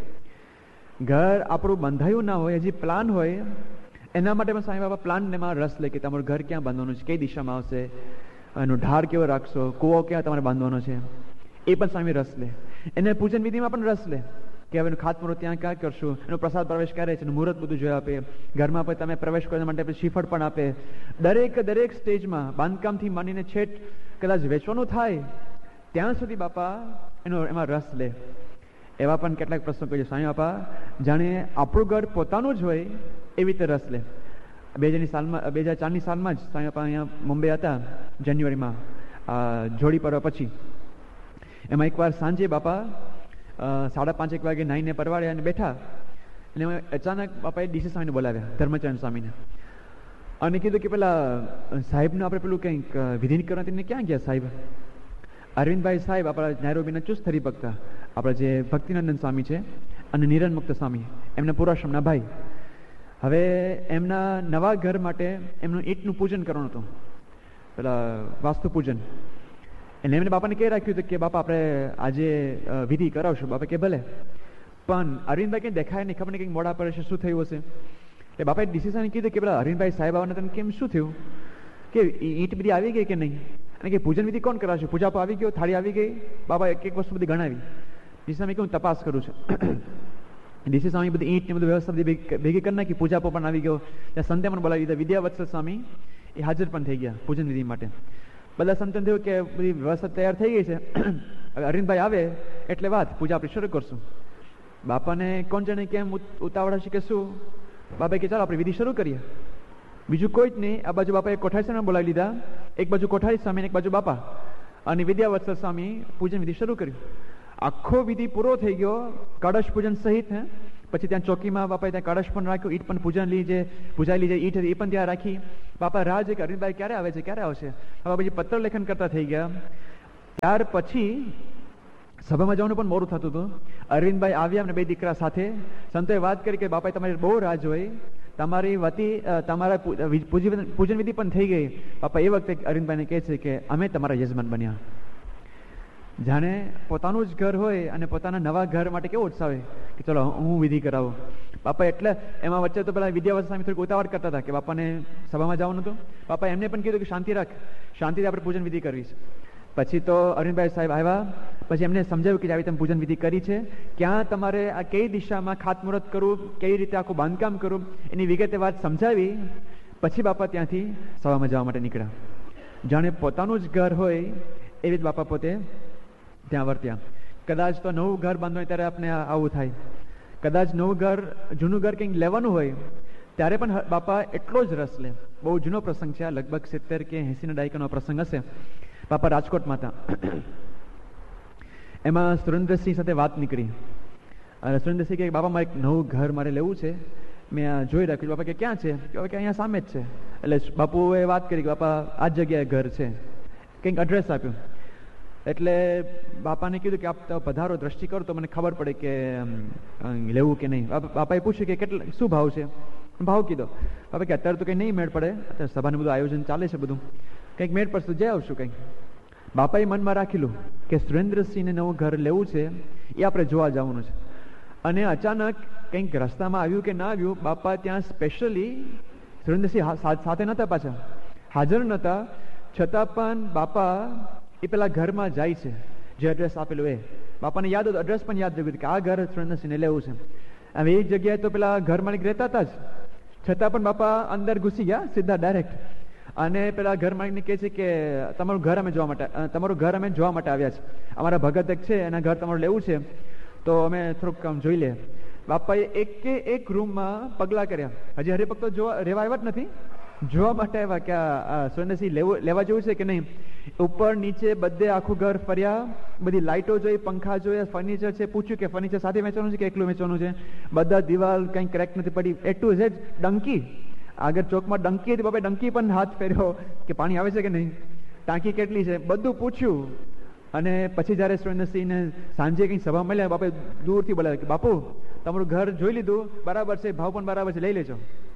ઘર આપણું બંધાયું ના હોય, હજી પ્લાન હોય, એના માટે પણ સાંઈ બાપા પ્લાન એમાં રસ લે કે તમારું ઘર ક્યાં બાંધવાનું છે, કઈ દિશામાં આવશે, એનું ઢાળ કેવો રાખશો, કૂવો ક્યાં તમારે બાંધવાનો છે, એ પણ સ્વામી રસ લે. એને પૂજન વિધિમાં પણ રસ લે કે હવે એનું ખાતમુહૂર્ત ત્યાં ક્યાં કરશું, એનો પ્રસાદ પ્રવેશ કરે છે, મુહૂર્ત બધું જોઈ આપે. ઘરમાં પણ તમે પ્રવેશ કરવા માટે શ્રીફળ પણ આપે. દરેક દરેક સ્ટેજમાં બાંધકામથી માંડીને છેટ કદાચ વેચવાનું થાય ત્યાં સુધી બાપા એનો એમાં રસ લે. એવા પણ કેટલાક પ્રશ્નો કહ્યું સ્વામી બાપા જાણે આપણું ઘર પોતાનું જ હોય એવી રીતે રસ લે. બે હજારની સાલમાં બે હજાર ચારની સાલમાં જ સ્વામી બાપા અહીંયા મુંબઈ હતા જાન્યુઆરીમાં જોડી પર્વ પછી. એમાં એકવાર સાંજે બાપા સાડા પાંચ એક વાગે નાઈને પરવાડે અને બેઠા, અને અચાનક બાપાએ ડીસી સ્વામીને બોલાવ્યા, ધર્મચરણ સ્વામીને, અને કીધું કે પેલા સાહેબનું આપણે પેલું કંઈક વિધિ કરવા તેમને ક્યાં ગયા સાહેબ? અરવિંદભાઈ સાહેબ આપણા નૈરોબીના ચુસ્ત હરિભક્ત, આપણા જે ભક્તિનંદન સ્વામી છે અને નિરંજન મુક્ત સ્વામી, એમના પૂર્વાશ્રમના ભાઈ. હવે એમના નવા ઘર માટે એમનું ઈંટનું પૂજન કરવાનું હતું, પેલા વાસ્તુ પૂજન. એટલે એમને બાપાને કહી રાખ્યું હતું કે બાપા આપણે આજે વિધિ કરાવશું. બાપા કે ભલે, પણ અરવિંદભાઈ કંઈ દેખાય નહીં, ખબર નહીં કંઈક મોડા પડે છે, શું થયું હશે. એટલે બાપાએ ડિસિઝન કીધું કે પેલા અરવિંદભાઈ સાહેબ આવવાને તમે કેમ શું થયું, કે ઈંટ બધી આવી ગઈ કે નહીં, અને કે પૂજન વિધિ કોણ કરાવશે, પૂજા આવી ગયો, થાળી આવી ગઈ. બાપા એક એક વસ્તુ બધી ગણાવી. ડિસિઝન કે હું તપાસ કરું છું. ડીસી સ્વામી બધી ઈંટ ને બધું વ્યવસ્થા બધી ભેગી કરી નાખી. પૂજા પણ આવી ગયો, ત્યાં સંતે પણ બોલાવી દીધા. વિદ્યાવત્સલ સ્વામી એ હાજર પણ થઈ ગયા પૂજન વિધિ માટે. બધા સંતન થયું કે બધી વ્યવસ્થા તૈયાર થઈ ગઈ છે, હવે અરવિંદભાઈ આવે એટલે વાત પૂજા આપણે શરૂ કરશું. બાપાને કોણ જાણે કેમ ઉતાવળ હશે કે શું, બાપા કે ચાલો આપણે વિધિ શરૂ કરીએ. બીજું કોઈ જ નહીં, આ બાજુ બાપાએ કોઠારી સ્વામી બોલાવી લીધા, એક બાજુ કોઠારી સ્વામી એક બાજુ બાપા, અને વિદ્યાવત્સલ સ્વામી પૂજન વિધિ શરૂ કર્યું. આખો વિધિ પૂરો થઈ ગયો, કળશ પૂજન સહિત. હે પછી ત્યાં ચોકીમાં બાપાએ ત્યાં કળશ પણ રાખ્યો, ઈટ પણ પૂજનલી જે પૂજાયેલી જે ઈટ હતી એ પણ ત્યાં રાખી. બાપા રાહ છે કે અરવિંદભાઈ ક્યારે આવે છે ક્યારે આવશે. હવે પછી પત્ર લેખન કરતા થઈ ગયા. ત્યાર પછી સભામાં જવાનું પણ મોડું થતું હતું. અરવિંદભાઈ આવ્યા અને બે દીકરા સાથે સંતોએ વાત કરી કે બાપાએ તમારી બહુ રાહ જોઈ, તમારી વતી તમારા પૂજન વિધિ પણ થઈ ગઈ. બાપા એ વખતે અરવિંદભાઈને કહે છે કે અમે તમારા યજમાન બન્યા. જાણે પોતાનું જ ઘર હોય અને પોતાના નવા ઘર માટે કેવો ઉત્સાહ હોય કે ચલો હું વિધિ કરાવું. બાપા એટલે એમાં વચ્ચે તો પેલા વિદ્યાવસ્થા સ્વામી થોડીક ઉતાવળ કરતા હતા કે બાપાને સભામાં જવાનું હતું. બાપા એમને પણ કીધું કે શાંતિ રાખ, શાંતિથી આપણે પૂજન વિધિ કરવી છે. પછી તો અરવિંદભાઈ સાહેબ આવ્યા, પછી એમને સમજાવ્યું કે આવી તમે પૂજન વિધિ કરી છે, ક્યાં તમારે આ કઈ દિશામાં ખાતમુહૂર્ત કરવું, કઈ રીતે આખું બાંધકામ કરવું, એની વિગતે વાત સમજાવી. પછી બાપા ત્યાંથી સભામાં જવા માટે નીકળ્યા. જાણે પોતાનું જ ઘર હોય એવી જ બાપા પોતે ત્યાં વર્ત્યા. કદાચ તો નવું ઘર બાંધવું હોય ત્યારે આપણે આવું થાય, કદાચ નવું ઘર જૂનું ઘર કંઈક લેવાનું હોય ત્યારે પણ બાપા એટલો જ રસ લે. બહુ જૂનો પ્રસંગ છે, લગભગ સિત્તેર કે એંસીના દાયકાનો પ્રસંગ હશે. બાપા રાજકોટમાં હતા. એમાં સુરેન્દ્રસિંહ સાથે વાત નીકળી. સુરેન્દ્રસિંહ કે બાપા મારે એક નવું ઘર મારે લેવું છે, મેં જોઈ રાખ્યું. બાપા કે ક્યાં છે? કે અહીંયા સામે જ છે. એટલે બાપુએ વાત કરી કે બાપા આ જગ્યાએ ઘર છે, કંઈક એડ્રેસ આપ્યું. એટલે બાપાને કીધું કે આપ પધારો, દ્રષ્ટિ કરો તો મને ખબર પડે કે લેવું કે નહીં. બાપાએ પૂછ્યું કે કેટલા શું ભાવ છે? ભાવ કીધો. બાપા કે અત્યારે તો કંઈ નહીં મેળ પડે, અત્યારે સભાનું બધું આયોજન ચાલે છે, બધું કંઈક મેળ પડશે જઈ આવશું કંઈક. બાપાએ મનમાં રાખેલું કે સુરેન્દ્રસિંહને નવું ઘર લેવું છે, એ આપણે જોવા જવાનું છે. અને અચાનક કંઈક રસ્તામાં આવ્યું કે ના આવ્યું, બાપા ત્યાં સ્પેશિયલી સુરેન્દ્રસિંહ સાથે નહોતા, પાછા હાજર નહોતા, છતાં પણ બાપા એ પેલા ઘરમાં જાય છે જે એડ્રેસ આપેલું. એ બાપાને યાદ હતું, એડ્રેસ પણ યાદ રહ્યું કે આ ઘર સુરેન્દ્રસિંહને લેવું છે. હવે એ જગ્યાએ તો પેલા ઘર માલિક રહેતા હતા જ, છતાં પણ બાપા અંદર ઘૂસી ગયા સીધા ડાયરેક્ટ. અને પેલા ઘર માલિકને કહે છે કે તમારું ઘર અમે જોવા માટે તમારું ઘર અમે જોવા માટે આવ્યા છે, અમારા ભગત એક છે એના ઘર તમારું લેવું છે, તો અમે થોડુંક કામ જોઈ લે. બાપાએ એક કે એક રૂમમાં પગલા કર્યા. હજી હરિભક્તો જોવા રહેવા આવ્યા જ નથી, જોવા માટે આવ્યા કે આ સુરેન્દ્રસિંહ લેવું લેવા જેવું છે કે નહીં. ઉપર નીચે બધે આખું ઘર ફર્યા, બધી લાઇટો જોઈ, પંખા જોયા, ફર્નિચર છે, પૂછ્યું કે ફર્નિચર સાથે વેચવાનું છે કે એકલું વેચવાનું છે. બધા દિવાલ કંઈ ક્રેક નથી પડી, એ ટુ ઝેડ ડંકી. આગળ ચોકમાં ડંકી હતી, બાપાએ ડંકી પણ હાથ ફેર્યો કે પાણી આવે છે કે નહીં, ટાંકી કેટલી છે, બધું પૂછ્યું. અને પછી જ્યારે સુરેન્દ્રસિંહને સાંજે કંઈ સભા મળ્યા, બાપાએ દૂરથી બોલાવ્યા કે બાપુ તમારું ઘર જોઈ લીધું, બરાબર છે, ભાવ પણ બરાબર છે, લઈ લેજો.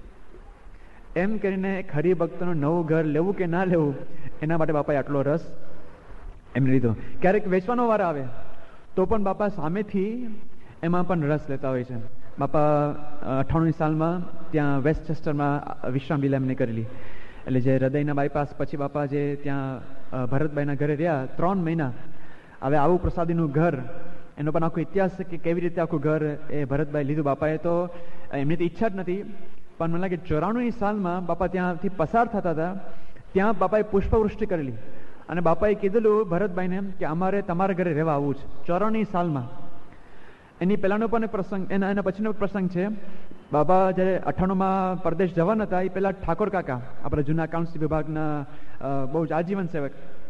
એમ કરીને એક હરિભક્તનું નવું ઘર લેવું કે ના લેવું એના માટે બાપાએ આટલો રસ એમને લીધો. ક્યારેક વેચવાનો વાર આવે તો પણ બાપા સામેથી એમાં પણ રસ લેતા હોય છે. બાપા અઠ્ઠાણુંની સાલમાં ત્યાં વેસ્ટચેસ્ટરમાં વિશ્રામ લીલા એમને કરેલી. એટલે જે હૃદયના બાયપાસ પછી બાપા જે ત્યાં ભરતભાઈના ઘરે રહ્યા ત્રણ મહિના. હવે આવું પ્રસાદીનું ઘર, એનો પણ આખો ઇતિહાસ કે કેવી રીતે આખું ઘર એ ભરતભાઈ લીધું. બાપાએ તો એમની તો ઈચ્છા જ નથી, પણ મને લાગે ચોરાણુંની સાલમાં બાપા ત્યાંથી પસાર થતા હતા, ત્યાં બાપાએ પુષ્પવૃષ્ટિ કરેલી. અને બાપાએ કીધેલું ભરતભાઈને કે અમારે તમારા ઘરે રહેવા આવવું છે, ચોરાણુંની સાલમાં. એની પહેલાંનો પણ પ્રસંગ, એના એના પછીનો પ્રસંગ છે. બાબા જ્યારે અઠ્ઠાણુંમાં પરદેશ જવાના હતા, એ પહેલાં ઠાકોર કાકા આપણા જૂના કાઉન્સિલ વિભાગના બહુ જ આજીવન સેવક,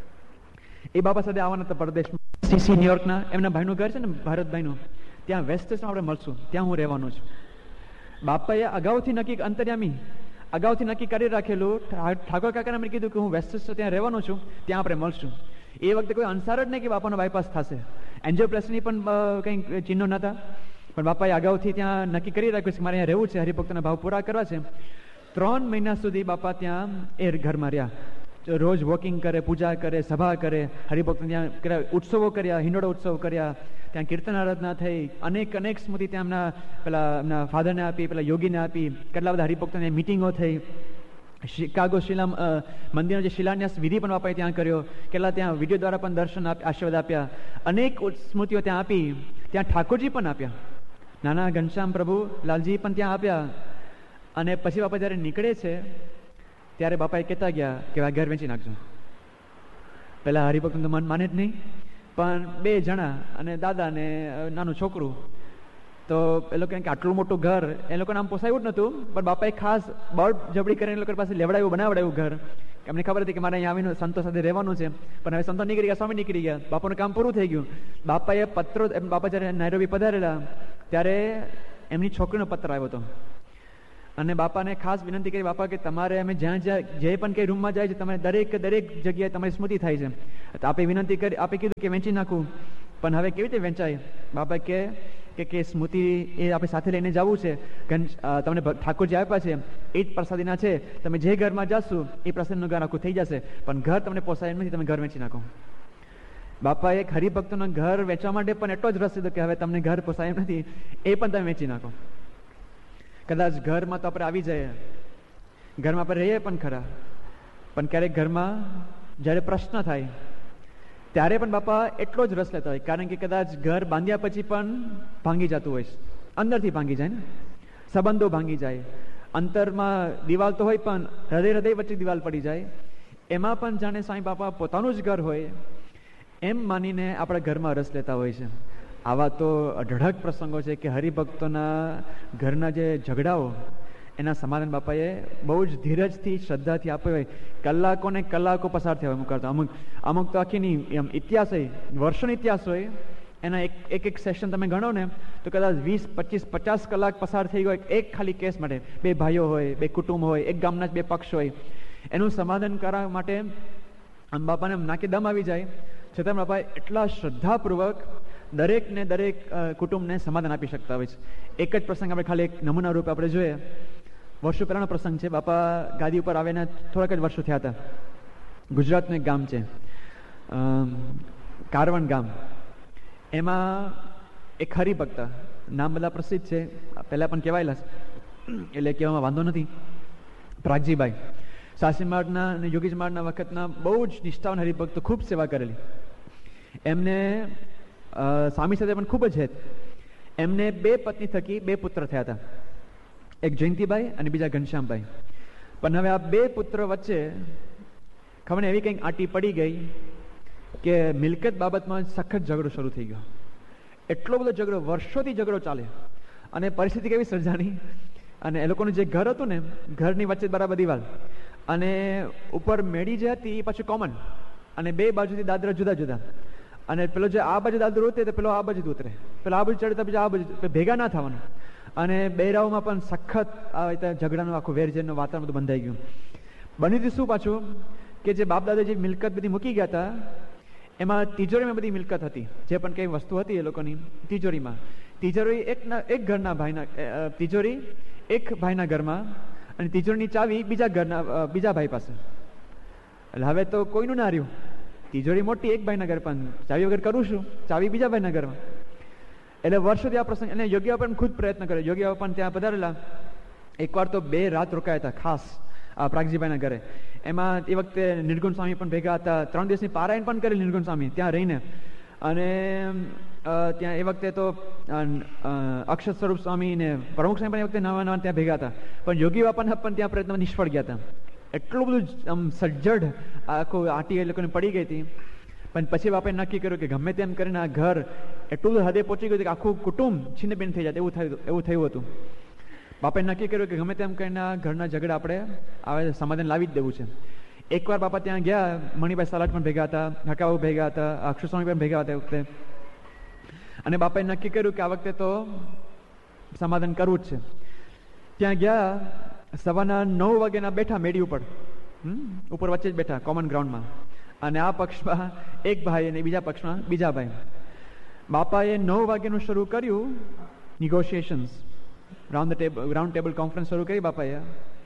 એ બાબા સાથે આવવાના હતા પરદેશમાં. સીસી ન્યુયોર્કના એમના ભાઈનું ઘર છે ને ભરતભાઈનું, ત્યાં વેસ્ટ સ્ટેશન આપણે મળશું, ત્યાં હું રહેવાનું છું. બાપાએ અગાઉથી નક્કી અંતર્યામી અગાઉથી નક્કી કરી રાખેલું. ઠાકોર કાકાને મેં કીધું કે હું વેસ્ટ સ્ટેશન ત્યાં રહેવાનું છું, ત્યાં આપણે મળશું. એ વખતે કોઈ અંસાર જ નહીં કે બાપાનો બાયપાસ થશે. એન્જિયોપ્લાસ્ટીની પણ કંઈક ચિહ્નો નહોતા, પણ બાપાએ અગાઉથી ત્યાં નક્કી કરી રાખ્યું છે કે મારે અહીંયા રહેવું છે, હરિભક્તોના ભાવ પૂરા કરવા છે. ત્રણ મહિના સુધી બાપા ત્યાં એ ઘરમાં રહ્યા. રોજ વોકિંગ કરે, પૂજા કરે, સભા કરે, હરિભક્તો ત્યાં કર્યા, ઉત્સવો કર્યા, હિંડોળા ઉત્સવ કર્યા, ત્યાં કીર્તન આરાધના થઈ, અનેક અનેક સ્મૃતિ ત્યાં એમના પેલા એમના ફાધરને આપી, પેલા યોગીને આપી, કેટલા બધા હરિભક્તોની મિટિંગો થઈ. શિકાગો શિલા મંદિરનો જે શિલાન્યાસ વિધિ પણ બાપાએ ત્યાં કર્યો, કેટલા ત્યાં વિડીયો દ્વારા પણ દર્શન આશીર્વાદ આપ્યા, અનેક સ્મૃતિઓ ત્યાં આપી. ત્યાં ઠાકોરજી પણ આપ્યા, નાના ઘનશ્યામ પ્રભુ લાલજી પણ ત્યાં આપ્યા. અને પછી બાપા જ્યારે નીકળે છે ત્યારે બાપાએ કહેતા ગયા કે આ ઘર વેચી નાખજો. પેલા હરિભક્તનું તો મન માને જ નહીં, પણ બે જણા અને દાદા ને નાનું છોકરું, તો એ લોકો કે આટલું મોટું ઘર એ લોકોને આમ પોસાયું જ નહોતું, પણ બાપાએ ખાસ બળ જબડી કરીને એ લોકો પાસે લેવડાવ્યું, બનાવડાવ્યું ઘર. એમને ખબર હતી કે મારે અહીંયા આવીને સંતો સાથે રહેવાનું છે, પણ હવે સંતો નીકળી ગયા, સ્વામી નીકળી ગયા, બાપાનું કામ પૂરું થઈ ગયું. બાપાએ પત્રો, બાપા જ્યારે નાયરોબી પધારેલા ત્યારે એમની છોકરીનો પત્ર આવ્યો હતો અને બાપાને ખાસ વિનંતી કરી, બાપા કે તમારે અમે જ્યાં જ્યાં જે પણ કઈ રૂમમાં જાય છે તમે દરેક દરેક જગ્યાએ તમારી સ્મૃતિ થાય છે. તો આપે વિનંતી કરી, આપે કીધું કે વેચી નાખું, પણ હવે કેવી રીતે વેચાય? બાપા કે કે સ્મૃતિ એ આપણે સાથે લઈને જવું છે, તમને ઠાકોરજી આપ્યા છે એ જ પ્રસાદીના છે, તમે જે ઘરમાં જશો એ પ્રસાદનું ઘર આખું થઈ જશે, પણ ઘર તમને પોસાય નથી, તમે ઘર વેચી નાખો. બાપા એક હરિભક્તોના ઘર વેચવા માટે પણ એટલો જ રસ લીધો કે હવે તમને ઘર પોસાય એમ નથી, એ પણ તમે વેચી નાખો. કદાચ ઘરમાં તો આપણે આવી જાય, ઘરમાં આપણે રહીએ પણ ખરા, પણ ક્યારેક ઘરમાં જ્યારે પ્રશ્ન થાય ત્યારે પણ બાપા એટલો જ રસ લેતા હોય, કારણ કે કદાચ ઘર બાંધ્યા પછી પણ ભાંગી જતું હોય, અંદરથી ભાંગી જાય ને, સંબંધો ભાંગી જાય, અંતરમાં દિવાલ તો હોય પણ હૃદય હૃદય વચ્ચે દિવાલ પડી જાય, એમાં પણ જાણે સાંઈ બાપા પોતાનું જ ઘર હોય એમ માનીને આપણા ઘરમાં રસ લેતા હોય છે. આવા તો અઢળક પ્રસંગો છે કે હરિભક્તોના ઘરના જે ઝઘડાઓ એના સમાધાન બાપાએ બહુ જ ધીરજથી શ્રદ્ધાથી આપ્યો હોય. કલાકો ને કલાકો પસાર થયા હોય અમુક કરતા, અમુક અમુક તો આખીની એમ ઇતિહાસ હોય, વર્ષોનો ઇતિહાસ હોય, એના એક એક એક સેશન તમે ગણો ને તો કદાચ વીસ પચીસ પચાસ કલાક પસાર થઈ ગયો એક ખાલી કેસ માટે. બે ભાઈઓ હોય, બે કુટુંબ હોય, એક ગામના જ બે પક્ષ હોય, એનું સમાધાન કરવા માટે આમ બાપાને નાકે દમ આવી જાય, છતાં બાપા એટલા શ્રદ્ધાપૂર્વક દરેક ને દરેક કુટુંબને સમાધાન આપી શકતા હોય છે. એક જ પ્રસંગ આપણે ખાલી એક નમૂના રૂપે આપણે જોઈએ. વર્ષો પહેલાનો પ્રસંગ છે. બાપા ગાદી ઉપર આવીને થોડાક જ વર્ષો થયા હતા. ગુજરાતનું એક ગામ છે કારવણ ગામ, એમાં એક હરિભક્ત, નામ બધા પ્રસિદ્ધ છે, પહેલા પણ કહેવાયેલા એટલે કહેવામાં વાંધો નથી, પ્રાગજીભાઈ સાસી માળના અને યોગીજ માળના વખતના બહુ જ નિષ્ઠાવાન હરિભક્તો, ખૂબ સેવા કરેલી. એમને સ્વામી સાથે પણ ખૂબ જ હેત. એમને બે પત્ની થકી બે પુત્ર થયા હતા, એક જયંતિભાઈ અને બીજા ઘનશ્યામભાઈ. પણ હવે આ બે પુત્ર વચ્ચે ખબર ને એવી કંઈક આંટી પડી ગઈ કે મિલકત બાબતમાં સખત ઝઘડો શરૂ થઈ ગયો. એટલો બધો ઝઘડો, વર્ષોથી ઝઘડો ચાલે, અને પરિસ્થિતિ કેવી સર્જાની, અને એ લોકોનું જે ઘર હતું ને, ઘરની વચ્ચે બરાબર દિવાલ, અને ઉપર મેળી જે હતી એ પાછું કોમન, અને બે બાજુથી દાદરા જુદા જુદા, અને પેલો જે આ બાજુ દાદરો ઉતરે તો પેલો આ બાજુ ઉતરે, પેલો આ બાજુ ચડે તો બીજા આ બાજુ, ભેગા ના થવાનું. અને બહેરાઓમાં પણ સખત આ રીતે ઝઘડાનું આખું વેરઝેરનું વાતાવરણ બધું બંધાઈ ગયું. બની હતું શું પાછું કે જે બાપ દાદા જે મિલકત બધી મૂકી ગયા હતા એમાં તિજોરીમાં બધી મિલકત હતી, જે પણ કઈ વસ્તુ હતી એ લોકોની તિજોરીમાં. તિજોરી એક એક ઘરના ભાઈના, તિજોરી એક ભાઈના ઘરમાં, અને તિજોરીની ચાવી બીજા ઘરના બીજા ભાઈ પાસે. એટલે હવે તો કોઈનું ના રહ્યું, તિજોરી મોટી એક ભાઈના ઘર, પણ ચાવી વગર કરું છું, ચાવી બીજા ભાઈના ઘરમાં. એટલે વર્ષોથી આ પ્રસંગ, અને યોગી બાપા પણ ખુદ પ્રયત્ન કર્યો. યોગી બાપા પણ ત્યાં પધારેલા. એકવાર તો બે રાત રોકાયા હતા ખાસ આ પ્રાગજીભાઈના ઘરે. એમાં એ વખતે નિર્ગુણ સ્વામી પણ ભેગા હતા. ત્રણ દિવસની પારાયણ પણ કરેલી નિર્ગુણ સ્વામી ત્યાં રહીને. અને ત્યાં એ વખતે તો અક્ષર સ્વરૂપ સ્વામી ને પ્રમુખ સ્વામી પણ એ વખતે નવા નવા ત્યાં ભેગા હતા. પણ યોગી બાપાના પણ ત્યાં પ્રયત્ન નિષ્ફળ ગયા હતા. એટલું બધું આમ સજ્જડ આખું આંટી એ લોકોને પડી ગઈ હતી. પણ પછી બાપાએ નક્કી કર્યું કે ગમે તેમ કરીને આ ઘર એટલું બધું હદે પહોંચી ગયું કે આખું કુટુંબ છિન્નભિન્ન થઈ જાય એવું થયું એવું થયું હતું. બાપાએ નક્કી કર્યું કે ગમે તેમ કરીને આ ઘરના ઝઘડા આપણે આવે સમાધાન લાવી જ દેવું છે. એકવાર બાપા ત્યાં ગયા, મણિભાઈ સાલાટ પણ ભેગા હતા, હકાબાબુ ભેગા હતા, અક્ષર સ્વામી પણ ભેગા હતા એ વખતે. અને બાપાએ નક્કી કર્યું કે આ વખતે તો સમાધાન કરવું જ છે. ત્યાં ગયા, સવારના નવ વાગ્યાના બેઠા મેડી ઉપર, ઉપર વચ્ચે જ બેઠા કોમન ગ્રાઉન્ડમાં, અને આ પક્ષમાં એક ભાઈ અને બીજા પક્ષમાં બીજા ભાઈ. બાપાએ નવ વાગ્યાનું શરૂ કર્યું નિગોશિએશન્સ, round the table round table conference શરૂ કરી બાપાએ,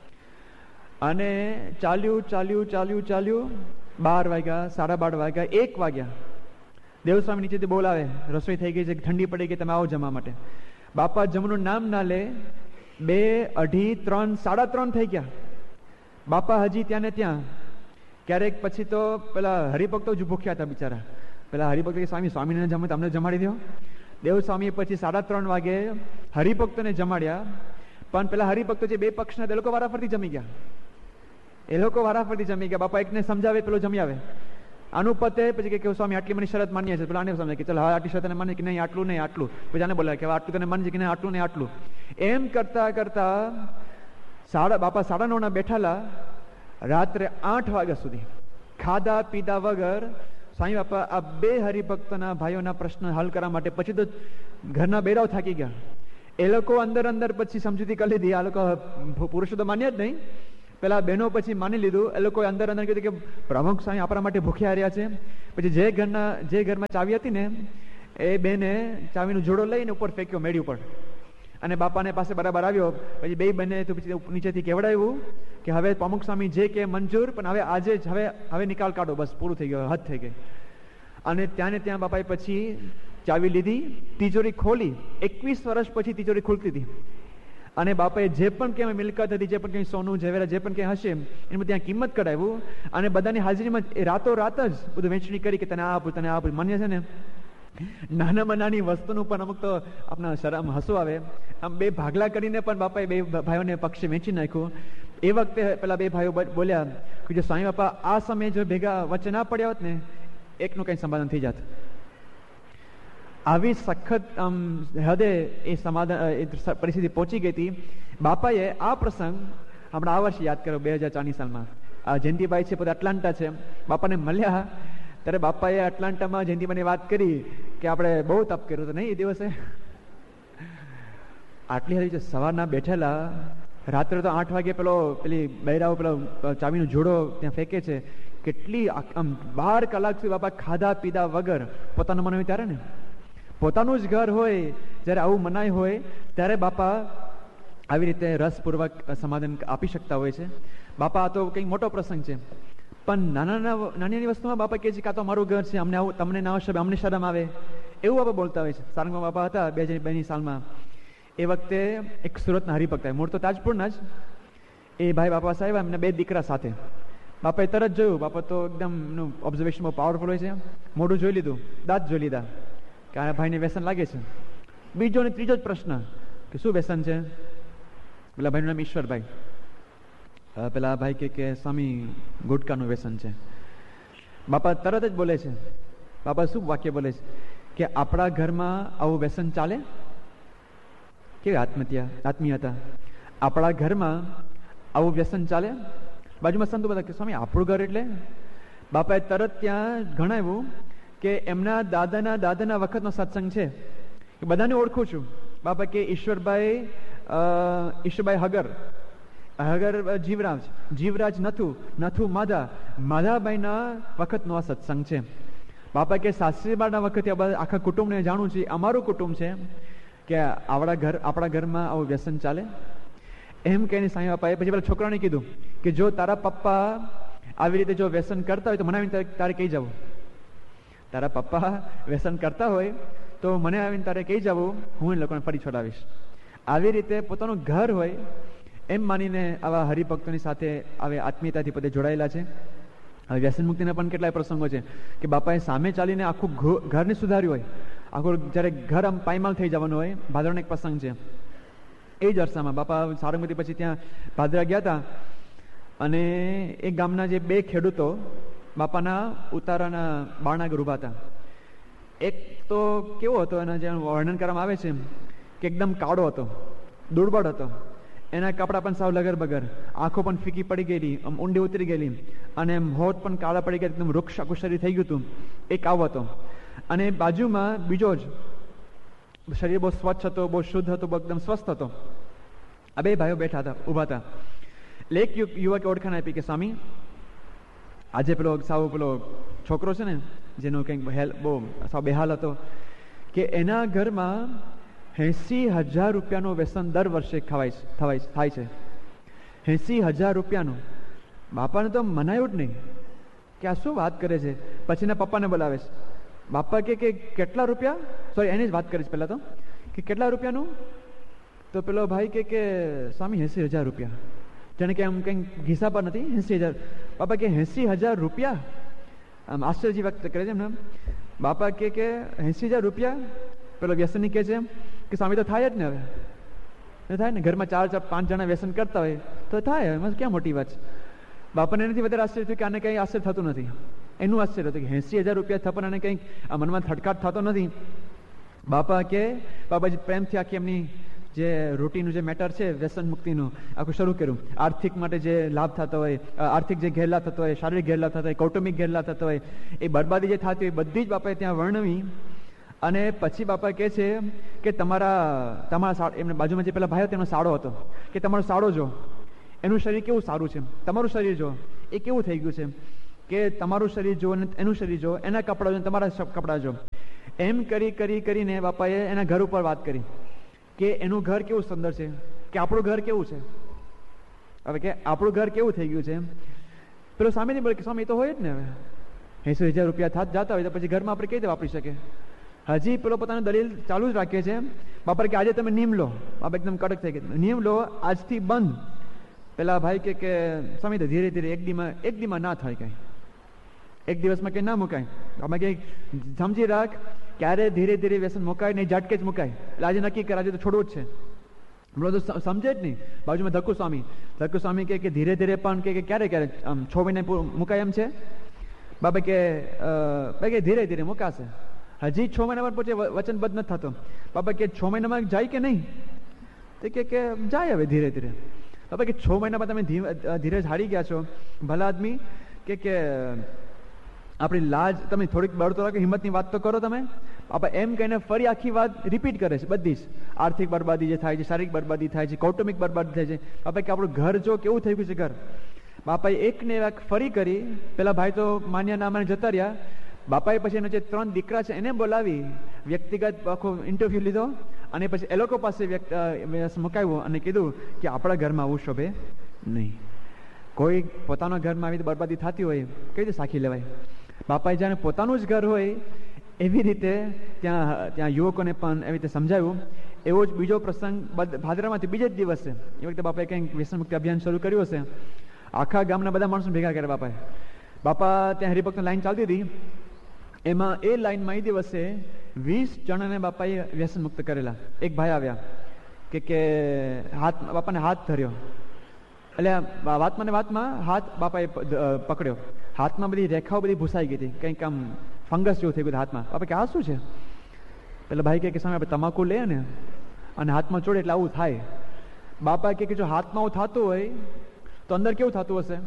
અને ચાલ્યું ચાલ્યું ચાલ્યું ચાલ્યું બાર વાગ્યા, સાડા બાર વાગ્યા, એક વાગ્યા. દેવસ્વામી નીચેથી બોલાવે, રસોઈ થઈ ગઈ છે, ઠંડી પડી ગઈ, તમે આવો જમવા માટે. બાપા જમવાનું નામ ના લે, બે અઢી ત્રણ સાડા ત્રણ થઈ ગયા. બાપા હજી ત્યાં ને ત્યાં. ક્યારેક પછી તો પેલા હરિભક્તો જ ભૂખ્યા હતા બિચારા. પેલા હરિભક્તો સ્વામી સ્વામીને જમે તમને જમાડી દો. દેવસ્વામી પછી સાડા ત્રણ વાગે હરિભક્તોને જમાડ્યા. પણ પેલા હરિભક્તો જે બે પક્ષના એ લોકો વારાફરતી જમી ગયા. એ લોકો વારાફરતી જમી ગયા. બાપા એકને સમજાવે, પેલો જમી આવે. આનું પતે પછી કે સ્વામી આટલી મને શરત માન્ય છે, પેલા આને સમજાય કે ચાલ હા આટલી શરત માન્ય કે નહીં, આટલું નહીં આટલું, પછી આને બોલાવે કે આટલું તને માન્ય છે કે નહીં, આટલું નહીં આટલું. એમ કરતા કરતા સાડા બાપા સાડા નવ ના બેઠાલા રાત્રે આઠ વાગ્યા સુધી ખાધા પીધા વગર. સ્વામી બાપા આ બે હરિભક્તના ભાઈઓના પ્રશ્ન હલ કરવા માટે પછી તો ઘરના બેરાવ થાકી ગયા. એ લોકો અંદર અંદર પછી સમજૂતી કરી લીધી. આ લોકો પુરુષો તો માન્યા જ નહીં, પેલા બહેનો પછી માની લીધું. એ લોકો અંદર અંદર કીધું કે પ્રમુખ સ્વામી આપણા માટે ભૂખ્યા રહ્યા છે. પછી જે ઘરના જે ઘરમાં ચાવી હતી ને એ બેને ચાવીનો જોડો લઈને ઉપર ફેંક્યો મેળી ઉપર, અને બાપાને પાસે બરાબર આવ્યો. પછી બે બને તો પછી નીચેથી કેવડાવ્યું કે હવે પ્રમુખ સ્વામી જે કે મંજૂર, પણ હવે આજે જ હવે હવે નિકાલ કાઢો, બસ પૂરું થઈ ગયું, હદ થઈ ગઈ. અને ત્યાં ને ત્યાં બાપાએ પછી ચાવી લીધી, તિજોરી ખોલી. એકવીસ વર્ષ પછી તિજોરી ખુલતી હતી, અને બાપાએ જે પણ કંઈ મિલકત હતી, જે પણ કંઈ સોનું ઝવેરા જે પણ કંઈ હશે એનું ત્યાં કિંમત કઢાવ્યું, અને બધાની હાજરીમાં રાતો રાત જ બધું વેચણી કરી કે તને આ આપું તને આ આપું. માન્ય છે ને, નાનામાં નાની વસ્તુનું પણ અમુક તો આપણા શરમ હસવું આવે. આમ બે ભાગલા કરીને પણ બાપાએ બે ભાઈઓને પક્ષે વેચી નાખ્યું. એ વખતે પેલા બે ભાઈઓ બોલ્યા કે જો સ્વામી બાપા આ સમયે જો ભેગા વચ્ચે ના પડ્યા હોત ને, એકનું કંઈ સમાધાન થઈ જાત. આવી સખત આમ હદે એ સમાધાન એ પરિસ્થિતિ પહોંચી ગઈ હતી. બાપાએ આ પ્રસંગ હમણાં આ વર્ષે યાદ કર્યો, બે હજાર ચારની સાલમાં. આ જયંતિભાઈ છે, પોતે એટલાન્ટા છે. બાપાને મળ્યા ત્યારે બાપાએ એટલાન્ટામાં જયંતિભાઈને વાત કરી કે આપણે બહુ તપ કર્યું હતું નહીં એ દિવસે. આટલી હરી સવારના બેઠેલા, રાત્રે તો આઠ વાગે પેલો પેલી બૈરાઓ પેલો ચાવીનો જોડો ત્યાં ફેંકે છે. કેટલી આમ બાર કલાક સુધી બાપા ખાધા પીધા વગર પોતાનું મન હોય ત્યારે ને, પોતાનું જ ઘર હોય જ્યારે આવું મનાય હોય ત્યારે બાપા આવી રીતે રસપૂર્વક સમાધાન આપી શકતા હોય છે. બાપા આ તો કંઈક મોટો પ્રસંગ છે, પણ નાના નાના નાની નાની વસ્તુમાં બાપા કહે છે કે આ તો અમારું ઘર છે, અમને આવું તમને ના આવશે, અમને શરમ આવે, એવું બાપા બોલતા હોય છે. સારંગમાં બાપા હતા બે હજાર બેની સાલમાં. એ વખતે એક સુરતના હરિભક્ત હતા, મૂળ તો તાજપુરના જ. એ ભાઈ બાપા સાહેબ એમને બે દીકરા સાથે. બાપાએ તરત જોયું, બાપા તો એકદમ એનું ઓબ્ઝર્વેશન બહુ પાવરફુલ હોય છે. મોઢું જોઈ લીધું, દાંત જોઈ લીધા કે આ ભાઈને વ્યસન લાગે છે. બીજો ને ત્રીજો જ પ્રશ્ન કે શું વ્યસન છે? પેલા ભાઈનું નામ ઈશ્વરભાઈ. પેલા ભાઈ કે કે સ્વામી ગુટકાનું વ્યસન છે. બાપા તરત જ બોલે છે, બાપા શું વાક્ય બોલે છે કે આપણા ઘરમાં આવું વ્યસન ચાલે? કેવી આત્મહત્યા આત્મીયતા! આપણા ઘરમાં આવું વ્યસન ચાલે? બાજુમાં સંતો બધા કે સ્વામી આપણું ઘર એટલે? બાપાએ તરત ત્યાં ગણાવ્યું કે એમના દાદાના દાદાના વખતનો સત્સંગ છે, કે બધાને ઓળખું છું. બાપા કે ઈશ્વરભાઈ ઈશ્વરભાઈ હગર હગર જીવરાજ જીવરાજ નથુ નથુ માધા માધાભાઈના વખતનો આ સત્સંગ છે. બાપા કે સાસરીબાના વખતે આખા કુટુંબને જાણું છું, અમારું કુટુંબ છે, કે આપણા ઘર આપણા ઘરમાં આવું વ્યસન ચાલે? એમ કહીને સાંઈ બાપાએ પછી પેલા છોકરાને કીધું કે જો તારા પપ્પા આવી રીતે જો વ્યસન કરતા હોય તો મને આવીને તારે કહી જવું. તારા પપ્પા વ્યસન કરતા હોય તો મને આવીને તારે કહી જવું, હું એ લોકોને ફરી છોડાવીશ. આવી રીતે પોતાનું ઘર હોય એમ માનીને આવા હરિભક્તોની સાથે આવી આત્મીયતાથી પોતે જોડાયેલા છે. હવે વ્યસન મુક્તિના પણ કેટલાય પ્રસંગો છે કે બાપાએ સામે ચાલીને આખું ઘરને સુધાર્યું હોય. આખું જ્યારે ઘર આમ પાયમાલ થઈ જવાનું હોય. ભાદરવાનો એક પ્રસંગ છે. એ જ અરસામાં બાપા સારંગપતિ પછી ત્યાં ભાદરા ગયા હતા, અને એક ગામના જે બે ખેડૂતો બાપાના ઉતારાના બારણાગર ઉભા હતા. એક તો કેવો હતો, એના જે વર્ણન કરવામાં આવે છે કે એકદમ કાળો હતો, દુર્બળ હતો, એના કપડાં પણ સાવ લગર બગર, આંખો પણ ફીકી પડી ગયેલી, આમ ઊંડી ઉતરી ગયેલી, અને હોઠ પણ કાળા પડી ગયા, એકદમ વૃક્ષ આખું શરીર થઈ ગયું હતું. એક આવો હતો. અને બાજુમાં બીજો જ શરીર બહુ સ્વચ્છ હતો, બહુ શુદ્ધ હતો, બહુ એકદમ સ્વસ્થ હતો. આ બે ભાઈઓ બેઠા હતા, ઊભા હતા. એટલે એક યુવકે ઓળખાણ આપી કે સ્વામી આજે પેલો સાવ પેલો છોકરો છે ને જેનો કંઈક હેલ બહુ સાવ બેહાલ હતો, કે એના ઘરમાં એસી હજાર રૂપિયાનું વ્યસન દર વર્ષે ખવાય થવાય થાય છે. એસી હજાર રૂપિયાનું. બાપાને તો મનાયું જ નહીં કે આ શું વાત કરે છે. પછી એના પપ્પાને બોલાવે છે. બાપા કે કેટલા રૂપિયા, સોરી એની જ વાત કરે છે પહેલાં તો, કે કેટલા રૂપિયાનું? તો પેલો ભાઈ કે કે સ્વામી એસી હજાર રૂપિયા. જાણે કે આમ કંઈક ઘીસા પર નથી, એસી હજાર. બાપા કે એસી હજાર રૂપિયા? આમ આશ્ચર્ય વ્યક્ત કરે છે એમને. બાપા કે કે એસી હજાર રૂપિયા? પેલો વ્યસની કહે છે કે સ્વામી તો થાય જ ને, હવે થાય ને, ઘરમાં ચાર ચાર પાંચ જણા વ્યસન કરતા હોય તો થાય, એમાં ક્યાં મોટી વાત છે. બાપાને એનાથી વધારે આશ્ચર્ય થયું કે આને કંઈ આશ્ચર્ય થતું નથી. એનું આશ્ચર્ય હતું કે એસી હજાર રૂપિયા થપન અને કંઈક આ મનમાં થટકાટ થતો નથી. બાપા કે બાબાજી પ્રેમથી આખી એમની જે રૂટીનનું જે મેટર છે વ્યસન મુક્તિનું આખું શરૂ કર્યું. આર્થિક માટે જે લાભ થતો હોય, આર્થિક જે ગેરલાભ થતો હોય, શારીરિક ગેરલાભ થતો હોય, કૌટુંબિક ગેરલાભ થતો હોય, એ બરબાદી જે થતી હોય બધી જ બાપાએ ત્યાં વર્ણવી. અને પછી બાપા કહે છે કે તમારા તમારા એમને બાજુમાં જે પેલા ભાઈ હતો એનો સાડો હતો, કે તમારો સાડો જો, એનું શરીર કેવું સારું છે, તમારું શરીર જો એ કેવું થઈ ગયું છે, કે તમારું શરીર જો અને એનું શરીર જો, એના કપડાં જો તમારા કપડાં જો. એમ કરી કરી કરીને બાપાએ એના ઘર ઉપર વાત કરી કે એનું ઘર કેવું સુંદર છે, કે આપણું ઘર કેવું છે. હવે કે આપણું ઘર કેવું થઈ ગયું છે. પેલો સામે નહીં બોલે કે સ્વામી એ તો હોય જ ને, હવે એસી હજાર રૂપિયા થાત જતા હોય તો પછી ઘરમાં આપણે કઈ રીતે વાપરી શકે. હજી પેલો પોતાનું દલીલ ચાલુ જ રાખે છે. બાપા કે આજે તમે નિયમ લો. બાપા એકદમ કડક થઈ ગયા, નિયમ લો આજથી બંધ. પેલા ભાઈ કે કે સ્વામી તો ધીરે ધીરે એક દીમાં એક દીમાં ના થાય, કઈ એક દિવસમાં કઈ ના મુકાય. આમાં કઈ સમજી રાખ, ક્યારે ધીરે ધીરે વ્યસન મુકાય નહીં, ઝાટકે જ મુકાય. એટલે આજે નક્કી કર, આજે તો છોડવું જ છે. હમણાં તો સમજે જ નહીં. બાજુમાં ધક્કુ સ્વામી ધક્કુ સ્વામી કે ધીરે ધીરે પણ કે ક્યારે ક્યારે આમ છ મહિને મુકાય એમ છે. બાબા કે ધીરે ધીરે મુકાશે. હજી છ મહિનામાં પછી વચનબદ્ધ નથી થતો. બાબા કે છ મહિનામાં જાય કે નહીં, તો કે જાય હવે ધીરે ધીરે. બાબા કે છ મહિનામાં તમે ધીરે હારી ગયા છો, ભલા આદમી કે કે આપણી લાજ તમે થોડીક બળતો રાખો, હિંમતની વાત તો કરો તમે. બાપા એમ કહીને ફરી આખી વાત રિપીટ કરે છે બધી જ. આર્થિક બરબાદી જે થાય છે, શારીરિક બરબાદી થાય છે, કૌટુંબિક બરબાદી થાય છે. બાપા કે આપણું ઘર જો કેવું થઈ ગયું છે ઘર. બાપાએ એક ને એક ફરી કરી. પેલા ભાઈ તો માન્યા ના માને જતા રહ્યા. બાપાએ પછી એના જે ત્રણ દીકરા છે એને બોલાવી, વ્યક્તિગત આખો ઇન્ટરવ્યુ લીધો અને પછી એ લોકો પાસે મુકાવ્યું અને કીધું કે આપણા ઘરમાં આવું શોભે નહીં. કોઈ પોતાના ઘરમાં આવી બરબાદી થતી હોય કઈ રીતે સાખી લેવાય. બાપાએ જાણે પોતાનું જ ઘર હોય એવી રીતે ત્યાં ત્યાં યુવકોને પણ એવી રીતે સમજાવ્યું. એવો જ બીજો પ્રસંગ ભાદરામાંથી બીજે જ દિવસે એ વખતે બાપાએ કંઈક વ્યસન મુક્તિ અભિયાન શરૂ કર્યું હશે. આખા ગામના બધા માણસો ભેગા કર્યા બાપાએ. બાપા ત્યાં હરિભક્તની લાઈન ચાલતી હતી. એમાં એ લાઈનમાં એ દિવસે વીસ જણાને બાપાએ વ્યસન મુક્ત કરેલા. એક ભાઈ આવ્યા કે કે હાથ બાપાને હાથ ધર્યો. એટલે વાતમાં ને વાતમાં હાથ બાપાએ પકડ્યો. હાથમાં બધી રેખાઓ બધી ભૂસાઈ ગઈ હતી, કંઈક આમ ફંગસ જેવું થઈ ગયું હાથમાં. બાપા કે આ શું છે? પેલા ભાઈ કે સામે આપણે તમાકુ લે ને અને હાથમાં ચોડે એટલે આવું થાય. બાપા કે જો હાથમાં આવું થતું હોય તો અંદર કેવું થતું હશે.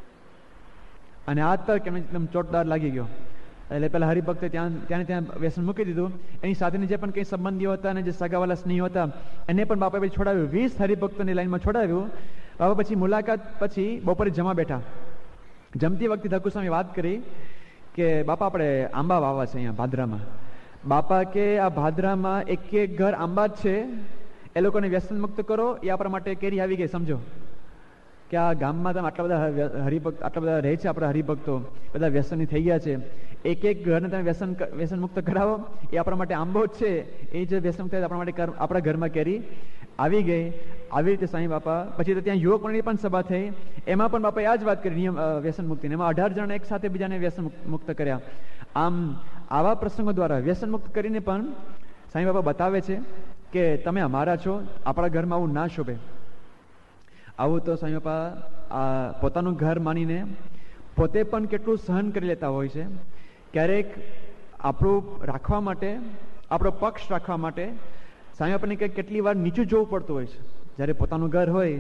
અને હાથ પર કેમ એકદમ ચોટદાર લાગી ગયો. એટલે પેલા હરિભક્તે ત્યાં ત્યાં ત્યાં વ્યસન મૂકી દીધું. એની સાથેની જે પણ કંઈ સંબંધીઓ હતા અને જે સગાવાલા સ્નેહીઓ હતા એને પણ બાપા પછી છોડાવ્યું. વીસ હરિભક્તોની લાઈનમાં છોડાવ્યું. બાપા પછી મુલાકાત પછી બપોરે જમા બેઠા. જમતી વખતે ધક્કુ સ્વામી વાત કરી કે બાપા આપણે આંબા વાવા છે અહીંયા ભાદરામાં. બાપા કે આ ભાદરામાં એક એક ઘર આંબા જ છે, એ લોકોને વ્યસન મુક્ત કરો, એ આપણા માટે કેરી આવી ગઈ. સમજો કે આ ગામમાં તમે આટલા બધા હરિભક્ત આટલા બધા રહે છે, આપણા હરિભક્તો બધા વ્યસની થઈ ગયા છે. એક એક ઘરને તમે વ્યસન વ્યસન મુક્ત કરાવો, એ આપણા માટે આંબો જ છે. એ જે વ્યસન મુક્ત થાય આપણા માટે આપણા ઘરમાં કેરી આવી ગઈ. આવી રીતે સાંઈ બાપા પછી તો ત્યાં યુવક મંડળની પણ સભા થઈ. એમાં પણ બાપાએ આ જ વાત કરી નિયમ વ્યસન મુક્તિ. એમાં અઢાર જણ એક સાથે બીજાને વ્યસન મુક્ત કર્યા. આમ આવા પ્રસંગો દ્વારા વ્યસન મુક્ત કરીને પણ સાંઈ બાપા બતાવે છે કે તમે અમારા છો, આપણા ઘરમાં આવું ના શોભે. આવું તો સાંઈ બાપા આ પોતાનું ઘર માનીને પોતે પણ કેટલું સહન કરી લેતા હોય છે. ક્યારેક આપણું રાખવા માટે, આપણો પક્ષ રાખવા માટે સાંઈ બાપાને કંઈક કેટલી વાર નીચું જોવું પડતું હોય છે. જ્યારે પોતાનું ઘર હોય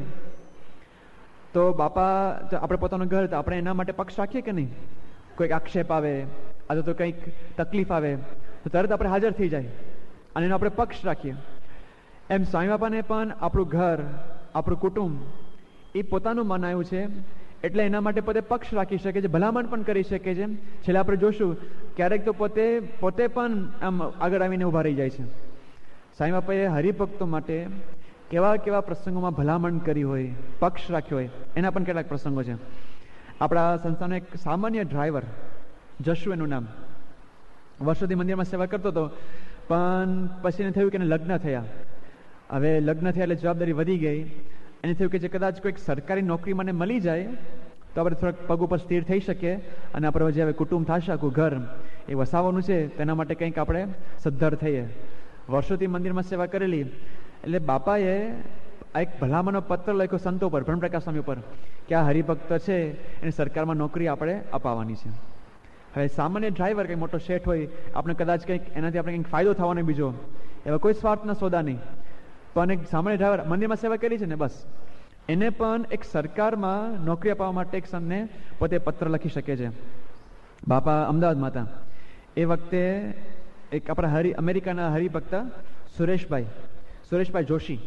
તો બાપા આપણે પોતાનું ઘર તો આપણે એના માટે પક્ષ રાખીએ કે નહીં. કોઈક આક્ષેપ આવે અથવા તો કંઈક તકલીફ આવે તો તરત આપણે હાજર થઈ જાય અને એનો આપણે પક્ષ રાખીએ. એમ સાંઈ બાપાને પણ આપણું ઘર, આપણું કુટુંબ એ પોતાનું મનાયું છે એટલે એના માટે પોતે પક્ષ રાખી શકે છે, ભલામણ પણ કરી શકે છે. છેલ્લે આપણે જોશું ક્યારેક તો પોતે પોતે પણ આમ આગળ આવીને ઊભા રહી જાય છે. સાંઈ બાપાએ હરિભક્તો માટે કેવા કેવા પ્રસંગોમાં ભલામણ કરી હોય, પક્ષ રાખ્યો હોય, એના પણ કેટલાક પ્રસંગો છે. આપણા સંસ્થાનો એક સામાન્ય ડ્રાઈવર, જશુ એનું નામ, વર્ષોથી મંદિરમાં સેવા કરતો હતો. પણ પછી એને થયું કે એને લગ્ન થયા. હવે લગ્ન થયા એટલે જવાબદારી વધી ગઈ. એને થયું કે જે કદાચ કોઈક સરકારી નોકરી મને મળી જાય તો આપણે થોડાક પગ ઉપર સ્થિર થઈ શકીએ અને આપણે જે હવે કુટુંબ થશે, આખું ઘર એ વસાવવાનું છે, તેના માટે કંઈક આપણે સદ્ધર થઈએ. વર્ષોથી મંદિરમાં સેવા કરેલી એટલે બાપાએ એક ભલામણનો પત્ર લખ્યો સંતો પર, બ્રહ્મપ્રકાશ સ્વામી ઉપર, કે આ હરિભક્ત છે એને સરકારમાં નોકરી આપણે અપાવવાની છે. હવે સામાન્ય ડ્રાઈવર કંઈ મોટો શેઠ હોય, આપણે કદાચ કંઈક એનાથી આપણે કંઈક ફાયદો થવાનો બીજો, એવા કોઈ સ્વાર્થના સોદા નહીં. પણ એક સામાન્ય ડ્રાઈવર મંદિરમાં સેવા કરી છે ને બસ, એને પણ એક સરકારમાં નોકરી અપાવવા માટે એક સંતને પોતે પત્ર લખી શકે છે. બાપા અમદાવાદમાં હતા એ વખતે એક આપણા હરિ અમેરિકાના હરિભક્ત સુરેશભાઈ સુરેશભાઈ જોશી,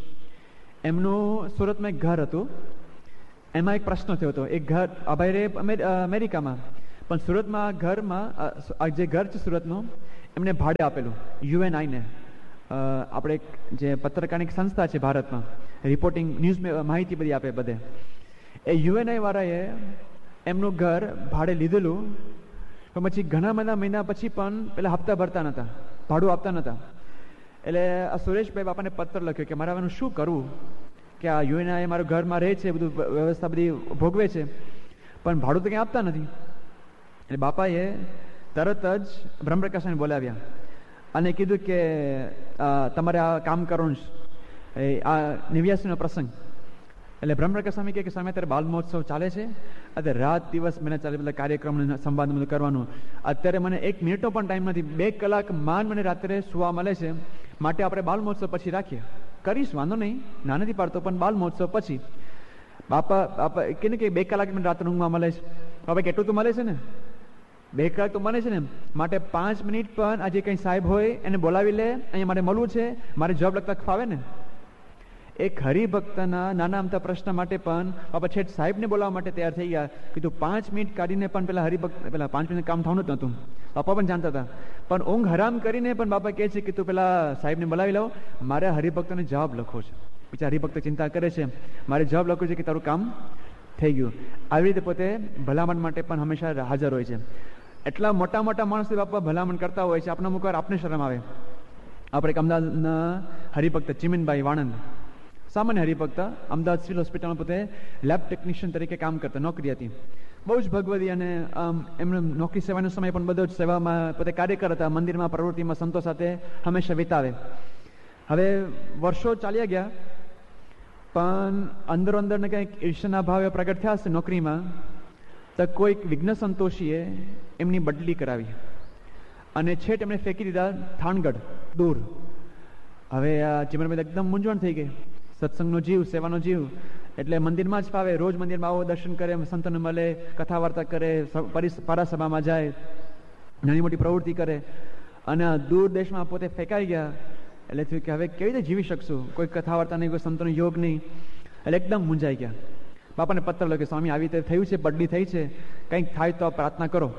એમનું સુરતમાં એક ઘર હતું. એમાં એક પ્રશ્ન થયો હતો. એક ઘર આ ભાઈ રે અમેરિકામાં, પણ સુરતમાં ઘરમાં આ જે ઘર છે સુરતનું એમને ભાડે આપેલું યુએનઆઈને. આપણે જે પત્રકારની સંસ્થા છે ભારતમાં, રિપોર્ટિંગ ન્યૂઝ માહિતી બધી આપે બધે. એ યુએનઆઈ વાળાએ એમનું ઘર ભાડે લીધેલું, પણ પછી ઘણા બધા મહિના પછી પણ પેલા હપ્તા ભરતા નહોતા, ભાડું આપતા નહોતા. એટલે આ સુરેશભાઈ બાપાને પત્ર લખ્યો કે મારે આનું શું કરવું, કે આ યુએનઆઈ મારું ઘરમાં રહે છે, બધું વ્યવસ્થા બધી ભોગવે છે, પણ ભાડું તો કંઈ આપતા નથી. એટલે બાપાએ તરત જ બ્રહ્મપ્રકાશને બોલાવ્યા અને કીધું કે તમારે આ કામ કરવાનું છે, આ નેવ્યાસીનો પ્રસંગ. એટલે બ્રહ્મપ્રકાશ સ્વામી કહે કે સ્વામી અત્યારે બાલ મહોત્સવ ચાલે છે, અત્યારે રાત દિવસ મને ચાલે બધા કાર્યક્રમ સંવાદ બધું કરવાનું, અત્યારે મને એક મિનિટનો પણ ટાઈમ નથી, બે કલાક માંડ મને રાત્રે સુવા મળે છે, માટે આપણે બાલ મહોત્સવ પછી રાખીએ. કરીશ, વાંધો નહીં, ના નથી પાડતો, પણ બાલ મહોત્સવ પછી. બાપા બાપા કે કે બે કલાક મને રાત્રે ઊંઘમાં મળે છે. બાપા કેટલું તો મળે છે ને, બે કલાક તો મળે છે ને, માટે પાંચ મિનિટ પણ આજે કંઈ સાહેબ હોય એને બોલાવી લે, અહીંયા મારે મળવું છે, મારે જવાબ લખતા ફાવે ને. એક હરિભક્તના નાના અમથા પ્રશ્ન માટે પણ બાપા છેટ સાહેબને બોલાવવા માટે તૈયાર થઈ ગયા. કીધું પાંચ મિનિટ કાઢીને પણ પેલા હરિભક્ત પેલા પાંચ મિનિટ કામ થવાનું જ નહોતું, બાપા પણ જાણતા હતા, પણ ઊંઘ હરામ કરીને પણ બાપા કહે છે કે તું પેલા સાહેબને બોલાવી લો, મારે હરિભક્તને જવાબ લખવો છે. બીજા હરિભક્ત ચિંતા કરે છે, મારે જવાબ લખવું છે કે તારું કામ થઈ ગયું. આવી રીતે પોતે ભલામણ માટે પણ હંમેશા હાજર હોય છે. એટલા મોટા મોટા માણસો બાપા ભલામણ કરતા હોય છે, આપણા અમુક વાર આપને શરમ આવે. આપણે એક અમદાવાદના હરિભક્ત ચિમનભાઈ વાણંદ, સામાન્ય હરિભક્ત, અમદાવાદ સિવિલ હોસ્પિટલમાં પોતે લેબ ટેકનિશિયન તરીકે કામ કરતા, નોકરી હતી, બહુ જ ભગવદી, અને એમનો નોકરી સેવાનો સમય પણ બધો જ સેવામાં પોતે કાર્યકર હતા, મંદિરમાં પ્રવૃત્તિમાં સંતો સાથે હંમેશા વિતાવે. હવે વર્ષો ચાલ્યા ગયા, પણ અંદરો અંદર ને કંઈક ઈર્ષ્યાના ભાવે પ્રગટ થયા હશે નોકરીમાં, તો કોઈક વિઘ્ન સંતોષીએ એમની બદલી કરાવી અને છેટ એમણે ફેંકી દીધા થાનગઢ દૂર. હવે આ ચિમનભાઈ એકદમ મૂંઝવણ થઈ ગઈ. સત્સંગનો જીવ, સેવાનો જીવ, એટલે મંદિરમાં જ ફાવે, રોજ મંદિરમાં આવો, દર્શન કરે, સંતોને મળે, કથા વાર્તા કરે, પારાસભામાં જાય, નાની મોટી પ્રવૃત્તિ કરે, અને દૂર દેશમાં પોતે ફેંકાઈ ગયા. એટલે થયું કે હવે કેવી રીતે જીવી શકશું, કોઈ કથા વાર્તા નહીં, કોઈ સંતોનો યોગ નહીં. એટલે એકદમ મૂંઝાઈ ગયા. બાપાને પત્ર લખ્યો, સ્વામી આવી રીતે થયું છે, બદલી થઈ છે, કંઈક થાય તો પ્રાર્થના કરો.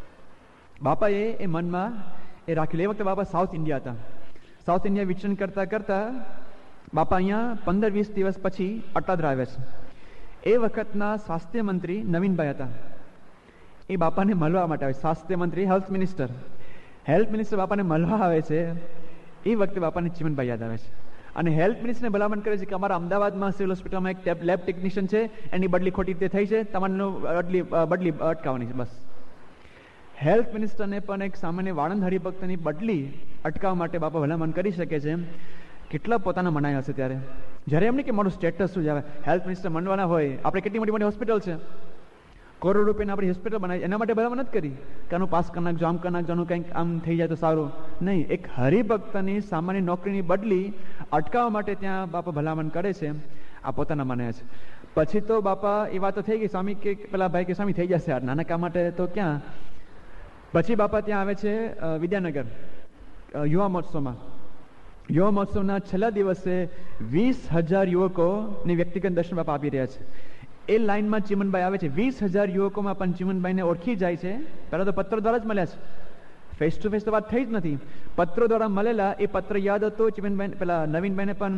બાપાએ એ મનમાં એ રાખેલું. એ વખતે બાપા સાઉથ ઇન્ડિયા હતા. સાઉથ ઇન્ડિયા વિચરણ કરતા કરતા બાપા અહીંયા પંદર વીસ દિવસ પછી અટાદરા આવે છે. એ વખતના સ્વાસ્થ્ય મંત્રી નવીનભાઈ હતા. એ બાપાને મળવા માટે આવે, સ્વાસ્થ્ય મંત્રી, હેલ્થ મિનિસ્ટર. હેલ્થ મિનિસ્ટર બાપાને મળવા આવે છે. એ વખતે બાપાને ચિમનભાઈ યાદ આવે છે, અને હેલ્થ મિનિસ્ટરને ભલામણ કરે છે કે અમારા અમદાવાદમાં સિવિલ હોસ્પિટલમાં એક લેબ ટેકનિશિયન છે, એની બદલી ખોટી રીતે થઈ છે, તમારે બદલી બદલી અટકાવવાની છે બસ. હેલ્થ મિનિસ્ટરને પણ એક સામાન્ય વાણંદ હરિભક્તની બદલી અટકાવવા માટે બાપા ભલામણ કરી શકે છે. કેટલા પોતાના મનાયા હશે ત્યારે, જ્યારે એમને કે મારું સ્ટેટસ શું છે. હેલ્થ મિનિસ્ટર મનવાના હોય, આપણે કેટલી મોટી મોટી હોસ્પિટલ છે, કરોડ રૂપિયાની આપણી હોસ્પિટલ બનાવી, એના માટે ભલામણ નથી કરી કે આનું પાસ કરી નાખજો, આમ કરી નાખજો, આનું કંઈક આમ થઈ જાય તો સારું નહીં. એક હરિભક્તની સામાન્ય નોકરીની બદલી અટકાવવા માટે ત્યાં બાપા ભલામણ કરે છે. આ પોતાના મનાયા છે. પછી તો બાપા એ વાત તો થઈ ગઈ, સ્વામી કે પેલા ભાઈ કે સ્વામી થઈ જશે, નાના કામ માટે તો ક્યાં. પછી બાપા ત્યાં આવે છે વિદ્યાનગર યુવા મહોત્સવમાં. યુવા મહોત્સવના છેલ્લા દિવસે વીસ હજાર યુવકોને વ્યક્તિગત દર્શન બાપા આપી રહ્યા છે. એ લાઈનમાં ચિમનભાઈ આવે છે. વીસ હજાર યુવકોમાં પણ ચિમનભાઈને ઓળખી જાય છે. પહેલા તો પત્ર દ્વારા જ મળ્યા છે, ફેસ ટુ ફેસ તો વાત થઈ જ નથી. પત્રો દ્વારા મળેલા, એ પત્ર યાદ હતો ચિમનભાઈ, પેલા નવીનભાઈને પણ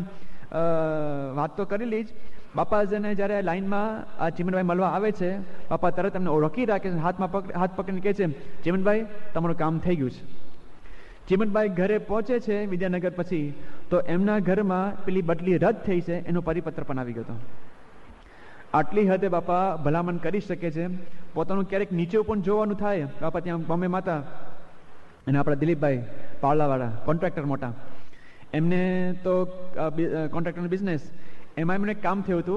વાત તો કરેલી જ. બાપાજીને જ્યારે લાઈનમાં આ ચિમનભાઈ મળવા આવે છે, બાપા તરત એમને ઓળખી રાખે છે, હાથમાં પકડ હાથ પકડીને કહે છે, ચિમનભાઈ તમારું કામ થઈ ગયું છે. ચિમનભાઈ ઘરે પહોંચે છે વિદ્યાનગર પછી, તો એમના ઘરમાં પેલી બદલી રદ થઈ છે એનો પરિપત્ર પણ આવી ગયો હતો. આટલી હદે બાપા ભલામણ કરી શકે છે. પોતાનું ક્યારેક નીચે પણ જોવાનું થાય. બાપા ત્યાં બોમ્બે માતા અને આપણા દિલીપભાઈ પાળલાવાળા કોન્ટ્રાક્ટર મોટા, એમને તો કોન્ટ્રાક્ટરનો બિઝનેસ, એમાં એમને કામ થયું હતું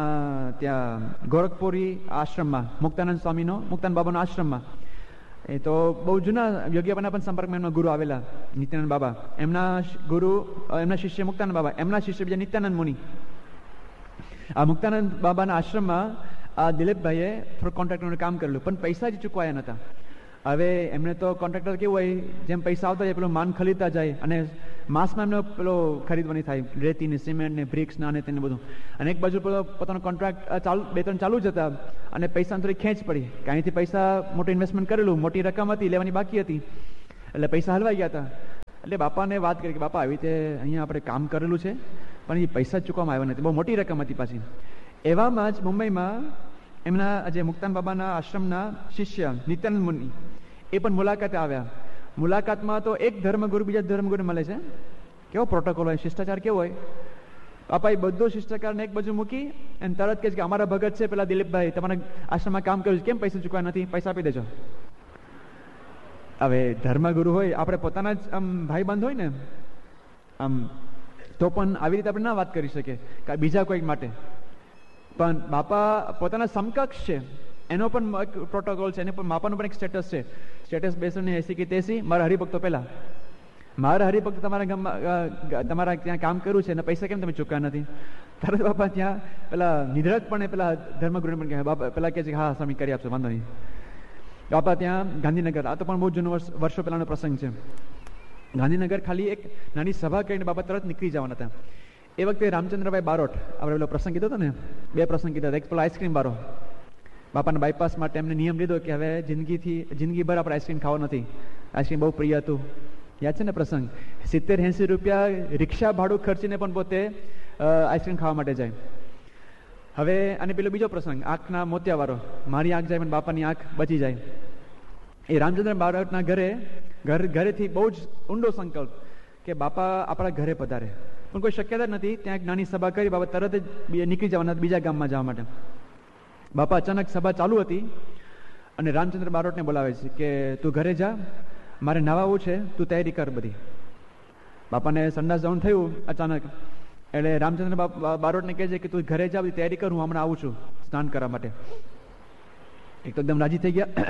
ત્યાં ગોરખપુરી આશ્રમમાં, મુક્તાનંદ સ્વામીનો, મુક્તાનંદ બાબાનો આશ્રમમાં. એ તો બહુ જૂના યોગીબાના પણ સંપર્કમાં એમના ગુરુ આવેલા, નિત્યાનંદ બાબા. એમના ગુરુ, એમના શિષ્ય મુક્તાનંદ બાબા, એમના શિષ્ય બીજા નિત્યાનંદ મુનિ. આ મુક્તાનંદ બાબાના આશ્રમમાં આ દિલીપભાઈએ થોડું કોન્ટ્રાક્ટરનું કામ કરેલું, પણ પૈસા જ ચૂકવાયા નહોતા. હવે એમને તો કોન્ટ્રાક્ટર કેવું હોય, જેમ પૈસા આવતા જાય પેલું માન ખરીદતા જાય અને માસમાં એમને પેલો ખરીદવાની થાય, રેતી ને સિમેન્ટ ને બ્રિક્સ ના ને તેને બધું. અને એક બાજુ પેલો પોતાનો કોન્ટ્રાક્ટ ચાલુ બે ત્રણ ચાલુ જ હતા અને પૈસાની થોડી ખેંચ પડી કે અહીંથી પૈસા મોટું ઇન્વેસ્ટમેન્ટ કરેલું, મોટી રકમ હતી, લેવાની બાકી હતી, એટલે પૈસા હલવાઈ ગયા હતા. એટલે બાપાને વાત કરી કે બાપા આવી રીતે અહીંયા આપણે કામ કરેલું છે પણ એ પૈસા જ ચૂકવામાં આવ્યા નથી, બહુ મોટી રકમ હતી પાછી. એવામાં જ મુંબઈમાં એમના જે મુક્તાન બાબાના આશ્રમના શિષ્ય નિત્યાનંદ મુનિ એ પણ મુલાકાતે આવ્યા. મુલાકાતમાં તો એક ધર્મગુરુ બીજા ધર્મગુરુને મળે છે, કેવો પ્રોટોકોલ હોય, શિષ્ટાચાર કેવો હોય. બાપા એ બધો શિષ્ટાચારને એક બાજુ મૂકી અને તરત કહે છે કે અમારા ભગત છે પેલા દિલીપભાઈ, તમારા આશ્રમમાં કામ કર્યું છે, કેમ પૈસા ચૂકવા નથી, પૈસા આપી દેજો. હવે ધર્મગુરુ હોય, આપણે પોતાના જ આમ ભાઈ બંધ હોય ને આમ, તો પણ આવી રીતે આપણે ના વાત કરી શકીએ કે બીજા કોઈ માટે. પણ બાપા પોતાના સમકક્ષ છે, એનો પણ એક પ્રોટોકોલ છે, એને પણ બાપાનું પણ એક સ્ટેટસ છે. સ્ટેટસ બેસીને એસી કે તેસી મારા હરિભક્તો પહેલા, મારા હરિભક્તો તમારા ગામમાં તમારા ત્યાં કામ કર્યું છે અને પૈસા કેમ તમે ચૂક્યા નથી. તરત બાપા ત્યાં પેલા નિધડક પણ પેલા ધર્મગુરુને પણ કહે, બાપા પેલા કહે છે હા સ્વામી કરી આપશો, વાંધો નહીં. બાપા ત્યાં ગાંધીનગર, આ તો પણ બહુ જૂનો વર્ષ વર્ષો પહેલાનો પ્રસંગ છે. ગાંધીનગર ખાલી એક નાની સભા કરીને બાપા તરત નીકળી જવાના હતા. એ વખતે રામચંદ્રભાઈ બારોટ, આપણે પેલો પ્રસંગ કીધો હતો ને, બે પ્રસંગ કીધા હતા. એક પેલો આઈસ્ક્રીમ બારો, બાપાના બાયપાસ માટે એમને નિયમ લીધો કે હવે જિંદગીથી જિંદગીભર આપણે આઈસ્ક્રીમ ખાવો નથી. આઈસ્ક્રીમ બહુ પ્રિય હતું, યાદ છે ને પ્રસંગ. સિત્તેર એંસી રૂપિયા રિક્ષા ભાડું ખર્ચીને પણ પોતે આઈસ્ક્રીમ ખાવા માટે જાય. હવે અને પેલો બીજો પ્રસંગ આંખના મોતિયાવાળો, મારી આંખ જાય પણ બાપાની આંખ બચી જાય. એ રામચંદ્ર બારોટના ઘરે ઘર ઘરેથી બહુ જ ઊંડો સંકલ્પ કે બાપા આપણા ઘરે પધારે, પણ કોઈ શક્યતા નથી. ત્યાં એક નાની સભા કરી, બાપા તરત જ નીકળી જવાના બીજા ગામમાં જવા માટે. બાપા અચાનક સભા ચાલુ હતી અને રામચંદ્ર બારોટને બોલાવે છે કે તું ઘરે જા, મારે નવાવું છે, તું તૈયારી કર બધી. બાપાને સંડાસ જવાનું થયું અચાનક, એટલે રામચંદ્ર બારોટને કહે છે કે તું ઘરે જા, બધી તૈયારી કર, હું હમણાં આવું છું સ્નાન કરવા માટે. એક તો એકદમ રાજી થઈ ગયા.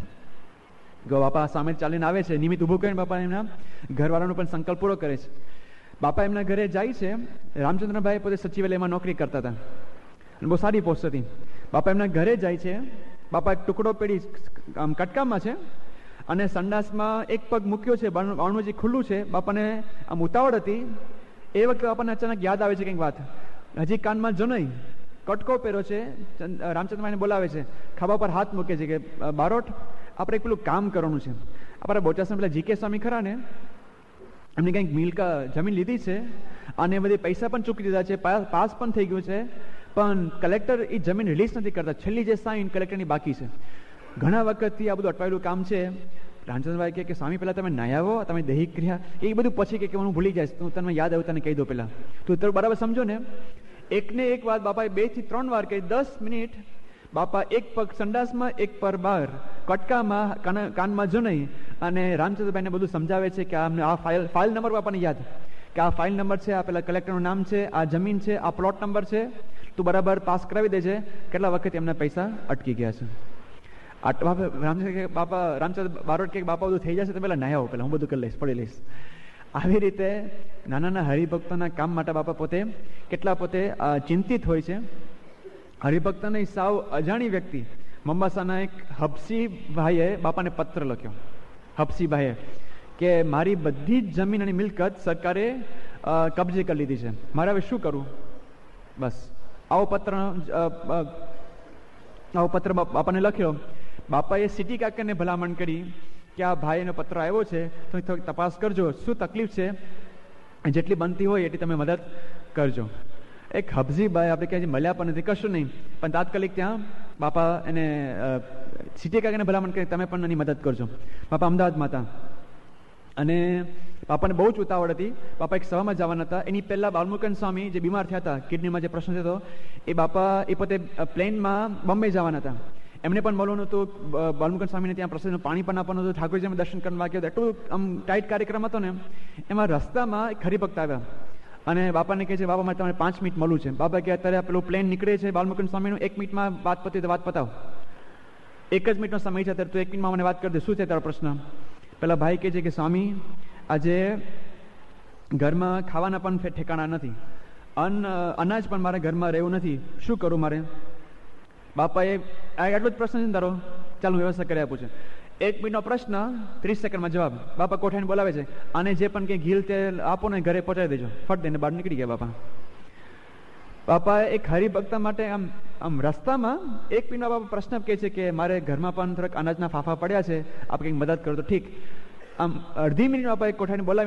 બાપા સામે ચાલીને આવે છે, નિમિત્ત ઊભું કરીને બાપા એમના ઘરવાળાનો પણ સંકલ્પ પૂરો કરે છે. બાપા એમના ઘરે જાય છે. રામચંદ્રભાઈ પોતે સચિવાલયમાં નોકરી કરતા હતા અને બહુ સારી પોસ્ટ હતી. બાપા એમના ઘરે જાય છે. બાપા એક ટુકડો પેઢી આમ કટકામાં છે અને સંડાસમાં એક પગ મૂક્યો છે, બારણું જે ખુલ્લું છે. બાપાને આમ ઉતાવળ હતી. એ વખતે બાપાને અચાનક યાદ આવે છે કંઈક વાત, હજી કાનમાં જનઈ કટકો પહેર્યો છે. રામચંદ્રભાઈને બોલાવે છે, ખાવા પર હાથ મૂકે છે કે બારોટ આપણે એક પેલું કામ કરવાનું છે. આપણા બોચાસના પેલા જી કે સ્વામી ખરા ને, એમની કંઈક મિલકા જમીન લીધી છે અને બધી પૈસા પણ ચૂકી દીધા છે, પાસ પણ થઈ ગયું છે, પણ કલેક્ટર એ જમીન રિલીઝ નથી કરતા. છેલ્લી જે સાઈન કલેક્ટરની બાકી છે. ઘણા વખતથી આ બધું અટવાયેલું કામ છે. રામચંદ્રભાઈ કહે કે સ્વામી પહેલાં તમે નાહ્યા આવો, તમે દૈહિક ક્રિયા એ બધું પછી કે હું ભૂલી જાય, તું તને યાદ આવ્યું તને કહી દો પહેલાં, તું તો બરાબર સમજો ને. એકને એક વાત બાપાએ બે થી ત્રણ વાર કહી. દસ મિનિટ બાપા એક પગ સંડાસમાં, એક પર બહાર કટકામાં, કાનમાં જનઈ અને રામચંદ્રભાઈને બધું સમજાવે છે કે આ ફાઇલ ફાઇલ નંબર બાપાને યાદ કે આ ફાઇલ નંબર છે, આ પેલા કલેક્ટરનું નામ છે, આ જમીન છે, આ પ્લોટ નંબર છે, તું બરાબર પાસ કરાવી દેજે. કેટલા વખત એમના પૈસા અટકી ગયા છે. રામચંદ્ર બાપા રામચંદ્ર બારોટ કે બાપા બધું થઈ જશે તો પેલા નાહ્યા હો, પેલા હું બધું કરી લઈશ, પડી લઈશ. આવી રીતે નાના નાના હરિભક્તોના કામ માટે બાપા પોતે કેટલા પોતે ચિંતિત હોય છે. હરિભક્તને સાવ અજાણી વ્યક્તિ મોમ્બાસાના એક હબસી ભાઈએ બાપાને પત્ર લખ્યો. હબસી ભાઈએ કે મારી બધી જ જમીન અને મિલકત સરકારે કબજે કરી લીધી છે, મારે હવે શું કરવું. બસ આવો પત્ર આવો પત્ર બાપાને લખ્યો. બાપાએ સિટી કાકાને ભલામણ કરી કે આ ભાઈનો પત્ર આવ્યો છે તો થોડીક તપાસ કરજો, શું તકલીફ છે, જેટલી બનતી હોય એટલી તમે મદદ કરજો. એક હબજીભાઈ આપણે ક્યાંય મળ્યા પણ નથી, કશું નહીં, પણ તાત્કાલિક ત્યાં બાપા એને સિટી કાકાને ભલામણ કરી તમે પણ એની મદદ કરજો. બાપા અમદાવાદમાં હતા અને બાપાને બહુ જ ઉતાવળ હતી. બાપા એક સભામાં જવાના હતા. એની પહેલાં બાલમુકન સ્વામી જે બીમાર થયા હતા, કિડનીમાં જે પ્રશ્ન થયો, એ બાપા એ પોતે પ્લેનમાં બોમ્બે જવાના હતા. એમને પણ મળવાનું હતું. બાલમુકન સ્વામીને ત્યાં પ્રસાદનું પાણી પણ આપવાનું હતું, ઠાકોરજીને દર્શન કરવા વાગ્યો. એટલું આમ ટાઈટ કાર્યક્રમ હતો ને. એમાં રસ્તામાં એક હરિભક્ત આવ્યા અને બાપાને કહે છે બાપા મારે તમારે પાંચ મિનિટ મળવું છે. બાપા કે અત્યારે પેલું પ્લેન નીકળે છે બાલમુકન સ્વામીનું, એક મિનિટમાં વાત પતી તો વાત પતાવ, એક જ મિનિટનો સમય છે અત્યારે, તો એક મિનિટમાં મને વાત કરી દે, શું છે તારો પ્રશ્ન. પેલા ભાઈ કહે છે કે સ્વામી આજે ઘરમાં ખાવાના પણ ઠેકાણા નથી, અન્ન અનાજ પણ મારા ઘરમાં રહેવું નથી, શું કરું મારે. બાપાએ આટલો જ પ્રશ્ન છે તારો, ચાલ હું વ્યવસ્થા કરી આપું છું. એક મિનિટનો પ્રશ્ન, ત્રીસ સેકન્ડમાં જવાબ. બાપા કોઠાઈને બોલાવે છે, અને જે પણ કંઈ ઘીલ તેલ આપો ને ઘરે પહોંચાડી દેજો. ફટ દઈને બહાર નીકળી ગયા બાપા. બાપા એક હરિભક્ત માટે આમ આમ રસ્તામાં એક મિનિટમાં બાપા પ્રશ્ન કહે છે કે મારે ઘરમાં પણ થોડાક અનાજના ફાફા પડ્યા છે, આપ કંઈક મદદ કરો તો ઠીક. આમ અડધી મિનિટ બાપા એક કોઠાઈને બોલાવી